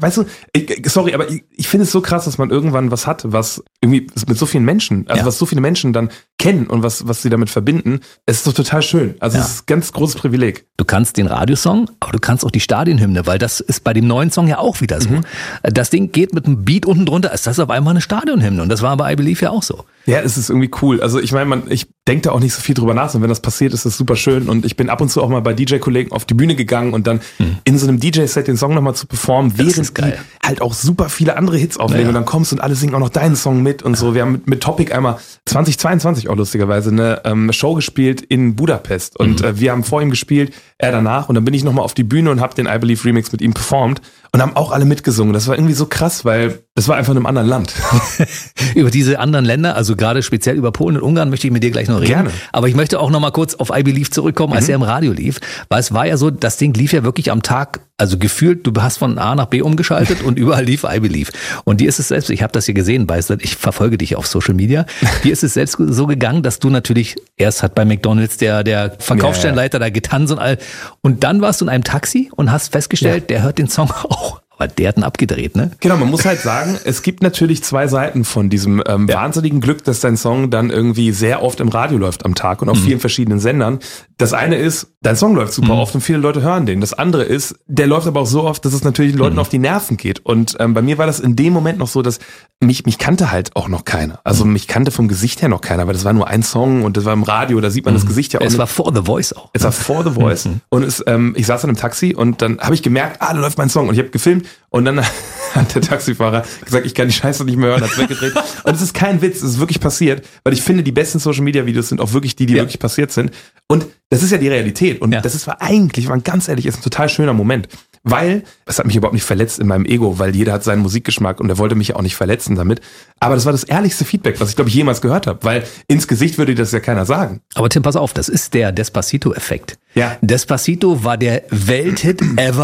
Sorry, aber ich finde es so krass, dass man irgendwann was hat, was irgendwie mit so vielen Menschen, also was so viele Menschen dann kennen und was sie damit verbinden. Es ist doch total schön. Also es ist ein ganz großes Privileg. Du kannst den Radiosong, aber du kannst auch die Stadionhymne, weil das ist bei dem neuen Song ja auch wieder so. Das Ding geht mit einem Beat unten drunter, ist das auf einmal eine Stadionhymne und das war bei I Believe ja auch so. Ja, es ist irgendwie cool. Also ich meine, ich denke da auch nicht so viel drüber nach, sondern wenn das passiert, ist das super schön und ich bin ab und zu auch mal bei DJ-Kollegen auf die Bühne gegangen und dann in so einem DJ-Set den Song nochmal zu performen, während die halt auch super viele andere Hits auflegen und dann kommst du und alle singen auch noch deinen Song mit und so. Wir haben mit Topic einmal 2022 auch lustigerweise eine Show gespielt in Budapest und wir haben vor ihm gespielt, er danach und dann bin ich nochmal auf die Bühne und habe den I Believe Remix mit ihm performt und haben auch alle mitgesungen. Das war irgendwie so krass, weil das war einfach in einem anderen Land. Über diese anderen Länder, also gerade speziell über Polen und Ungarn möchte ich mit dir gleich noch reden. Gerne. Aber ich möchte auch noch mal kurz auf I Believe zurückkommen, als er im Radio lief. Weil es war ja so, das Ding lief ja wirklich am Tag, also gefühlt, du hast von A nach B umgeschaltet und überall lief I Believe. Und dir ist es selbst, ich habe das hier gesehen, ich verfolge dich auf Social Media, dir ist es selbst so gegangen, dass du natürlich, erst hat bei McDonald's der Verkaufsstellenleiter da getanzt und all, und dann warst du in einem Taxi und hast festgestellt, der hört den Song auch. Aber der hat ihn abgedreht, ne? Genau, man muss halt sagen, es gibt natürlich zwei Seiten von diesem wahnsinnigen Glück, dass dein Song dann irgendwie sehr oft im Radio läuft am Tag und auf vielen verschiedenen Sendern. Das eine ist, dein Song läuft super oft und viele Leute hören den. Das andere ist, der läuft aber auch so oft, dass es natürlich den Leuten auf die Nerven geht. Und bei mir war das in dem Moment noch so, dass mich kannte halt auch noch keiner. Also mich kannte vom Gesicht her noch keiner, weil das war nur ein Song und das war im Radio, da sieht man das Gesicht ja auch. Es war vor The Voice auch. Es war vor The Voice. Und ich saß dann im Taxi und dann habe ich gemerkt, da läuft mein Song und ich habe gefilmt und dann hat der Taxifahrer gesagt, ich kann die Scheiße nicht mehr hören, hat weggedreht. Und es ist kein Witz, es ist wirklich passiert, weil ich finde, die besten Social-Media-Videos sind auch wirklich die wirklich passiert sind. Und das ist ja die Realität. Und das war eigentlich, wenn man ganz ehrlich ist, ein total schöner Moment. Weil, es hat mich überhaupt nicht verletzt in meinem Ego, weil jeder hat seinen Musikgeschmack und er wollte mich ja auch nicht verletzen damit. Aber das war das ehrlichste Feedback, was ich, glaube ich, jemals gehört habe. Weil ins Gesicht würde das ja keiner sagen. Aber Tim, pass auf, das ist der Despacito-Effekt. Ja. Despacito war der Welthit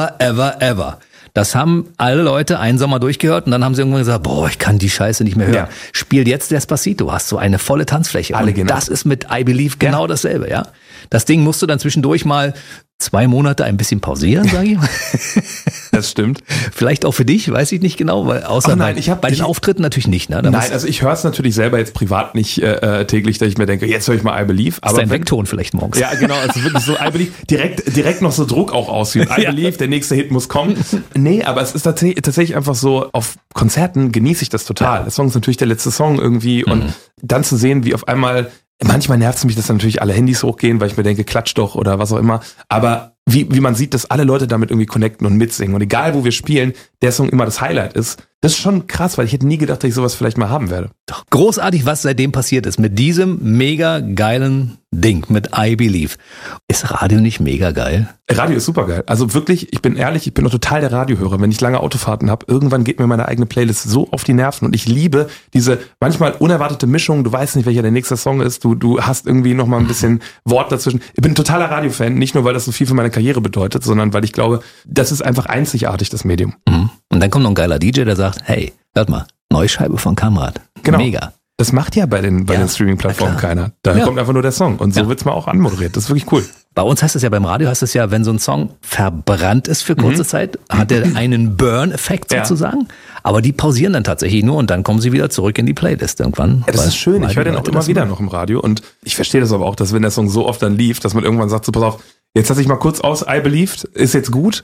ever. Das haben alle Leute einen Sommer durchgehört und dann haben sie irgendwann gesagt, boah, ich kann die Scheiße nicht mehr hören. Ja. Spiel jetzt Despacito, hast du eine volle Tanzfläche. Alle und genau. Das ist mit I Believe genau dasselbe, ja. Das Ding musst du dann zwischendurch mal 2 Monate ein bisschen pausieren, sage ich mal. Das stimmt. Vielleicht auch für dich, weiß ich nicht genau, weil außer bei den Auftritten natürlich nicht. Ne? Nein, also ich höre es natürlich selber jetzt privat nicht täglich, dass ich mir denke, jetzt höre ich mal I Believe. Aber ist ein Weckton vielleicht morgens. Ja, genau, also wirklich so I Believe, direkt noch so Druck auch ausüben. I Believe, der nächste Hit muss kommen. Nee, aber es ist tatsächlich einfach so, auf Konzerten genieße ich das total. Der Song ist natürlich der letzte Song irgendwie und dann zu sehen, wie auf einmal, manchmal nervt es mich, dass dann natürlich alle Handys hochgehen, weil ich mir denke, klatsch doch oder was auch immer. Aber wie man sieht, dass alle Leute damit irgendwie connecten und mitsingen. Und egal, wo wir spielen, der Song immer das Highlight ist. Das ist schon krass, weil ich hätte nie gedacht, dass ich sowas vielleicht mal haben werde. Doch großartig, was seitdem passiert ist. Mit diesem mega geilen Ding, mit I Believe. Ist Radio nicht mega geil? Radio ist super geil. Also wirklich, ich bin ehrlich, ich bin doch total der Radiohörer. Wenn ich lange Autofahrten habe, irgendwann geht mir meine eigene Playlist so auf die Nerven. Und ich liebe diese manchmal unerwartete Mischung. Du weißt nicht, welcher der nächste Song ist. Du hast irgendwie noch mal ein bisschen Wort dazwischen. Ich bin ein totaler Radiofan. Nicht nur, weil das so viel für meine Karriere bedeutet, sondern weil ich glaube, das ist einfach einzigartig, das Medium. Und dann kommt noch ein geiler DJ, der sagt, hey, hört mal, neue Scheibe von Kamrat. Genau. Mega. Das macht ja bei den Streaming-Plattformen keiner. Da kommt einfach nur der Song. Und so wird's mal auch anmoderiert. Das ist wirklich cool. Bei uns heißt es ja, beim Radio heißt es ja, wenn so ein Song verbrannt ist für kurze Zeit, hat er einen Burn-Effekt sozusagen. Aber die pausieren dann tatsächlich nur und dann kommen sie wieder zurück in die Playlist irgendwann. Ja, das ist schön. Ich höre den auch immer wieder noch im Radio. Und ich verstehe das aber auch, dass wenn der Song so oft dann lief, dass man irgendwann sagt, so pass auf, jetzt lass ich mal kurz aus, I Believed, ist jetzt gut.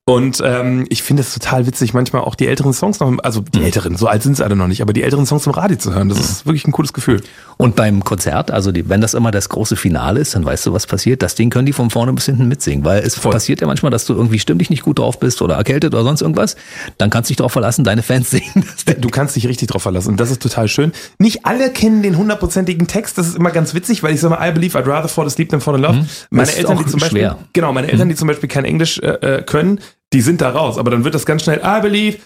Und ich finde es total witzig, manchmal auch die älteren Songs noch, also die älteren, so alt sind sie alle noch nicht, aber die älteren Songs im Radio zu hören, das ist wirklich ein cooles Gefühl. Und beim Konzert, also wenn das immer das große Finale ist, dann weißt du, was passiert. Das Ding können die von vorne bis hinten mitsingen, weil es passiert ja manchmal, dass du irgendwie stimmlich nicht gut drauf bist oder erkältet oder sonst irgendwas. Dann kannst du dich darauf verlassen, deine Fans singen. Du kannst dich richtig drauf verlassen und das ist total schön. Nicht alle kennen den 100%igen Text, das ist immer ganz witzig, weil ich sage mal, I believe I'd rather fall asleep than fall in love. Meine Eltern, die zum Beispiel, meine Eltern, die zum Beispiel kein Englisch können, die sind da raus, aber dann wird das ganz schnell I believe,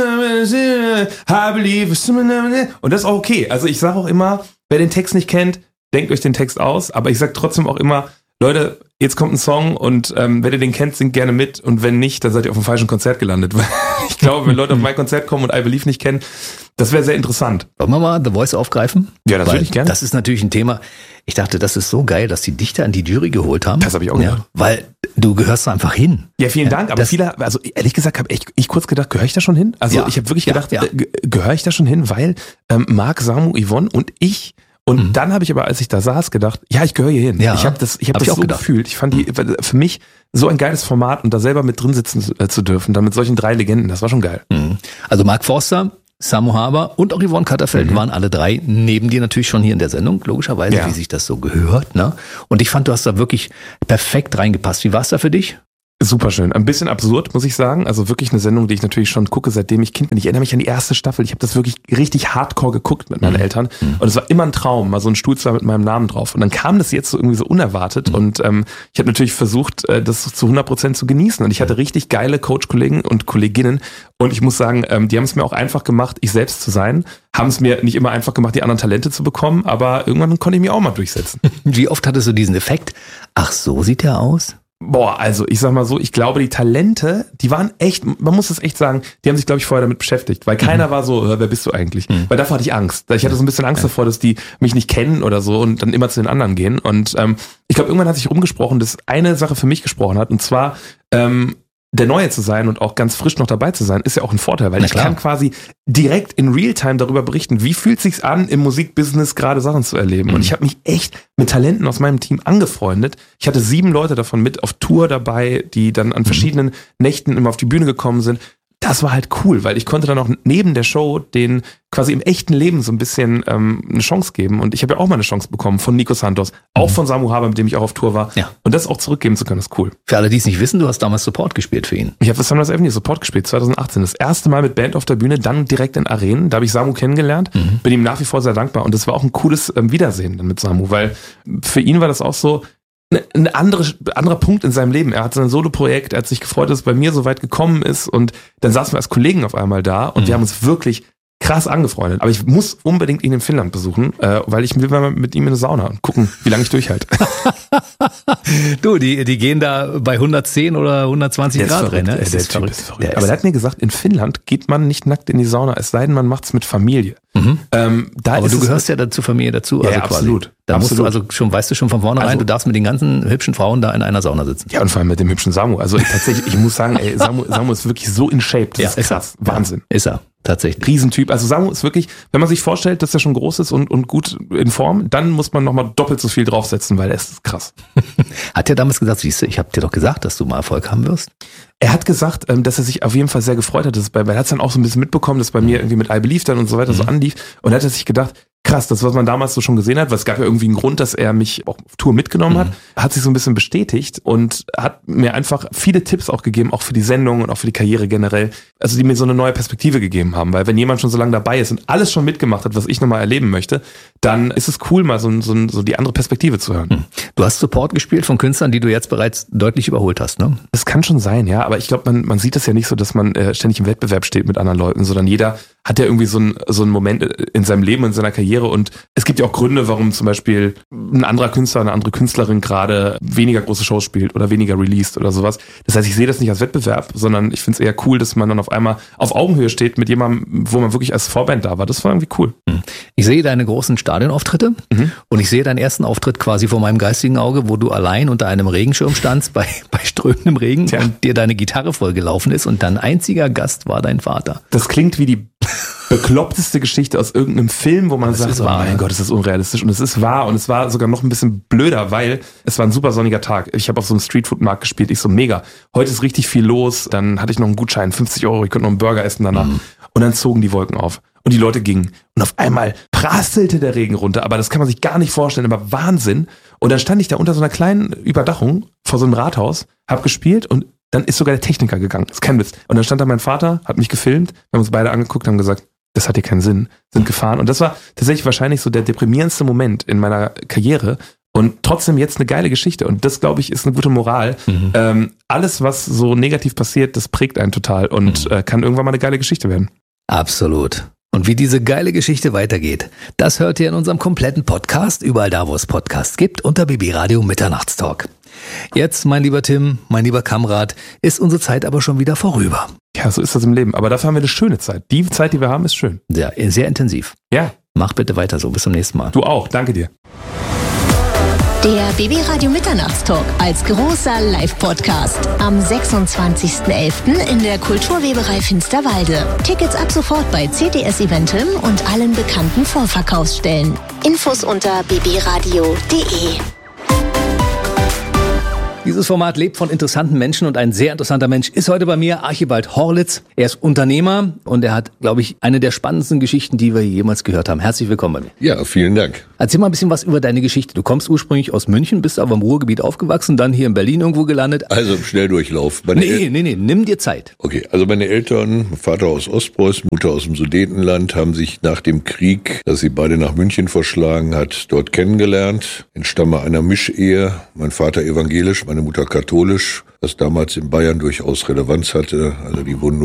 und das ist auch okay. Also ich sage auch immer, wer den Text nicht kennt, denkt euch den Text aus, aber ich sage trotzdem auch immer, Leute, jetzt kommt ein Song und wenn ihr den kennt, singt gerne mit und wenn nicht, dann seid ihr auf dem falschen Konzert gelandet. Ich glaube, wenn Leute auf mein Konzert kommen und I Believe nicht kennen, das wäre sehr interessant. Wollen wir mal The Voice aufgreifen? Ja, das würde ich gerne. Das ist natürlich ein Thema. Ich dachte, das ist so geil, dass die Dichter in die Jury geholt haben. Das habe ich auch gedacht. Weil du gehörst da einfach hin. Ja, vielen Dank. Aber viele, also ehrlich gesagt, habe ich kurz gedacht, gehöre ich da schon hin? Also ich habe wirklich gedacht, gehöre ich da schon hin? Weil Marc, Samu, Yvonne und ich. Und dann habe ich aber, als ich da saß, gedacht, ja, ich gehöre hier hin. Ja, ich habe das so gefühlt. Ich fand die für mich so ein geiles Format und da selber mit drin sitzen zu dürfen, dann mit solchen 3 Legenden, das war schon geil. Also Mark Forster, Samu Haber und auch Yvonne Katterfeld waren alle 3 neben dir natürlich schon hier in der Sendung, logischerweise, wie sich das so gehört. Ne? Und ich fand, du hast da wirklich perfekt reingepasst. Wie war es da für dich? Super schön. Ein bisschen absurd, muss ich sagen. Also wirklich eine Sendung, die ich natürlich schon gucke, seitdem ich Kind bin. Ich erinnere mich an die erste Staffel. Ich habe das wirklich richtig hardcore geguckt mit meinen Eltern. Und es war immer ein Traum, mal so ein Stuhlzimmer mit meinem Namen drauf. Und dann kam das jetzt so irgendwie so unerwartet. Und ich habe natürlich versucht, das zu 100% zu genießen. Und ich hatte richtig geile Coach-Kollegen und Kolleginnen. Und ich muss sagen, die haben es mir auch einfach gemacht, ich selbst zu sein. Haben es mir nicht immer einfach gemacht, die anderen Talente zu bekommen. Aber irgendwann konnte ich mich auch mal durchsetzen. Wie oft hattest du diesen Effekt? Ach, so sieht der aus? Boah, also ich sag mal so, ich glaube, die Talente, die waren echt, man muss das echt sagen, die haben sich, glaube ich, vorher damit beschäftigt, weil keiner war so, wer bist du eigentlich? Weil davor hatte ich Angst. Ich hatte so ein bisschen Angst davor, dass die mich nicht kennen oder so und dann immer zu den anderen gehen. Und ich glaube, irgendwann hat sich rumgesprochen, dass eine Sache für mich gesprochen hat, und zwar der Neue zu sein und auch ganz frisch noch dabei zu sein, ist ja auch ein Vorteil, weil ich kann quasi direkt in Realtime darüber berichten, wie fühlt es sich an, im Musikbusiness gerade Sachen zu erleben. Und ich habe mich echt mit Talenten aus meinem Team angefreundet. Ich hatte 7 Leute davon mit auf Tour dabei, die dann an verschiedenen Nächten immer auf die Bühne gekommen sind. Das war halt cool, weil ich konnte dann auch neben der Show den quasi im echten Leben so ein bisschen eine Chance geben. Und ich habe ja auch mal eine Chance bekommen von Nico Santos, auch von Samu Haber, mit dem ich auch auf Tour war. Ja. Und das auch zurückgeben zu können, ist cool. Für alle, die es nicht wissen, du hast damals Support gespielt für ihn. Ich habe für Sunrise Avenue Support gespielt, 2018. Das erste Mal mit Band auf der Bühne, dann direkt in Arenen. Da habe ich Samu kennengelernt, bin ihm nach wie vor sehr dankbar. Und das war auch ein cooles Wiedersehen dann mit Samu, weil für ihn war das auch so ein anderer Punkt in seinem Leben. Er hat sein Solo-Projekt, er hat sich gefreut, dass es bei mir so weit gekommen ist, und dann saßen wir als Kollegen auf einmal da und wir haben uns wirklich krass angefreundet. Aber ich muss unbedingt ihn in Finnland besuchen, weil ich will mal mit ihm in eine Sauna und gucken, wie lange ich durchhalte. Du, die gehen da bei 110 oder 120 Grad rein, ne? Der Typ ist verrückt. Aber der hat mir gesagt, in Finnland geht man nicht nackt in die Sauna, es sei denn, man macht's mit Familie. Aber du gehörst ja zur Familie dazu. Ja, also absolut. Da musst du also schon, weißt du schon von vornherein, du darfst mit den ganzen hübschen Frauen da in einer Sauna sitzen. Ja, und vor allem mit dem hübschen Samu. Also tatsächlich, ich muss sagen, ey, Samu ist wirklich so in Shape. Das ist krass. Wahnsinn. Ist er. Tatsächlich. Riesentyp. Also Samu ist wirklich, wenn man sich vorstellt, dass er schon groß ist und gut in Form, dann muss man nochmal doppelt so viel draufsetzen, weil er ist krass. Hat er damals gesagt, siehst du, ich habe dir doch gesagt, dass du mal Erfolg haben wirst? Er hat gesagt, dass er sich auf jeden Fall sehr gefreut hat, weil er hat es dann auch so ein bisschen mitbekommen, dass bei mir irgendwie mit I Believe dann und so weiter so anlief, und er hat sich gedacht, krass, das, was man damals so schon gesehen hat, weil es gab ja irgendwie einen Grund, dass er mich auch auf Tour mitgenommen hat sich so ein bisschen bestätigt und hat mir einfach viele Tipps auch gegeben, auch für die Sendung und auch für die Karriere generell, also die mir so eine neue Perspektive gegeben haben, weil wenn jemand schon so lange dabei ist und alles schon mitgemacht hat, was ich nochmal erleben möchte, dann ist es cool, mal so die andere Perspektive zu hören. Du hast Support gespielt von Künstlern, die du jetzt bereits deutlich überholt hast, ne? Das kann schon sein, ja, aber ich glaube, man sieht das ja nicht so, dass man ständig im Wettbewerb steht mit anderen Leuten, sondern jeder hat ja irgendwie so einen Moment in seinem Leben, in seiner Karriere, und es gibt ja auch Gründe, warum zum Beispiel ein anderer Künstler, eine andere Künstlerin gerade weniger große Shows spielt oder weniger released oder sowas. Das heißt, ich sehe das nicht als Wettbewerb, sondern ich finde es eher cool, dass man dann auf einmal auf Augenhöhe steht mit jemandem, wo man wirklich als Vorband da war. Das war irgendwie cool. Ich sehe deine großen Stadionauftritte und ich sehe deinen ersten Auftritt quasi vor meinem geistigen Auge, wo du allein unter einem Regenschirm standst bei strömendem Regen und dir deine Gitarre vollgelaufen ist und dein einziger Gast war dein Vater. Das klingt wie die bekloppteste Geschichte aus irgendeinem Film, wo man sagt, oh mein Gott, ist das unrealistisch. Und es ist wahr. Und es war sogar noch ein bisschen blöder, weil es war ein super sonniger Tag. Ich habe auf so einem Streetfood-Markt gespielt. Ich so, mega. Heute ist richtig viel los. Dann hatte ich noch einen Gutschein, 50 €. Ich konnte noch einen Burger essen danach. Und dann zogen die Wolken auf. Und die Leute gingen. Und auf einmal prasselte der Regen runter. Aber das kann man sich gar nicht vorstellen. Aber Wahnsinn. Und dann stand ich da unter so einer kleinen Überdachung vor so einem Rathaus, hab gespielt und dann ist sogar der Techniker gegangen. Das ist kein Witz. Und dann stand da mein Vater, hat mich gefilmt, wir haben uns beide angeguckt, haben gesagt, das hat hier keinen Sinn, sind gefahren. Und das war tatsächlich wahrscheinlich so der deprimierendste Moment in meiner Karriere. Und trotzdem jetzt eine geile Geschichte. Und das, glaube ich, ist eine gute Moral. Alles, was so negativ passiert, das prägt einen total und kann irgendwann mal eine geile Geschichte werden. Absolut. Und wie diese geile Geschichte weitergeht, das hört ihr in unserem kompletten Podcast, überall da, wo es Podcasts gibt, unter BB Radio Mitternachtstalk. Jetzt, mein lieber Tim, mein lieber Kamrat, ist unsere Zeit aber schon wieder vorüber. Ja, so ist das im Leben. Aber dafür haben wir eine schöne Zeit. Die Zeit, die wir haben, ist schön. Ja, sehr intensiv. Ja. Mach bitte weiter so. Bis zum nächsten Mal. Du auch. Danke dir. Der BB Radio Mitternachtstalk als großer Live-Podcast am 26.11. in der Kulturweberei Finsterwalde. Tickets ab sofort bei CTS Eventim und allen bekannten Vorverkaufsstellen. Infos unter bbradio.de. Dieses Format lebt von interessanten Menschen und ein sehr interessanter Mensch ist heute bei mir, Archibald Horlitz. Er ist Unternehmer und er hat, glaube ich, eine der spannendsten Geschichten, die wir jemals gehört haben. Herzlich willkommen bei mir. Ja, vielen Dank. Erzähl mal ein bisschen was über deine Geschichte. Du kommst ursprünglich aus München, bist aber im Ruhrgebiet aufgewachsen, dann hier in Berlin irgendwo gelandet. Also im Schnelldurchlauf. Nee, nimm dir Zeit. Okay, also meine Eltern, Vater aus Ostpreußen, Mutter aus dem Sudetenland, haben sich nach dem Krieg, das sie beide nach München verschlagen hat, dort kennengelernt. Entstamme einer Mischehe. Mein Vater evangelisch, meine Mutter katholisch, was damals in Bayern durchaus Relevanz hatte. Also die wurden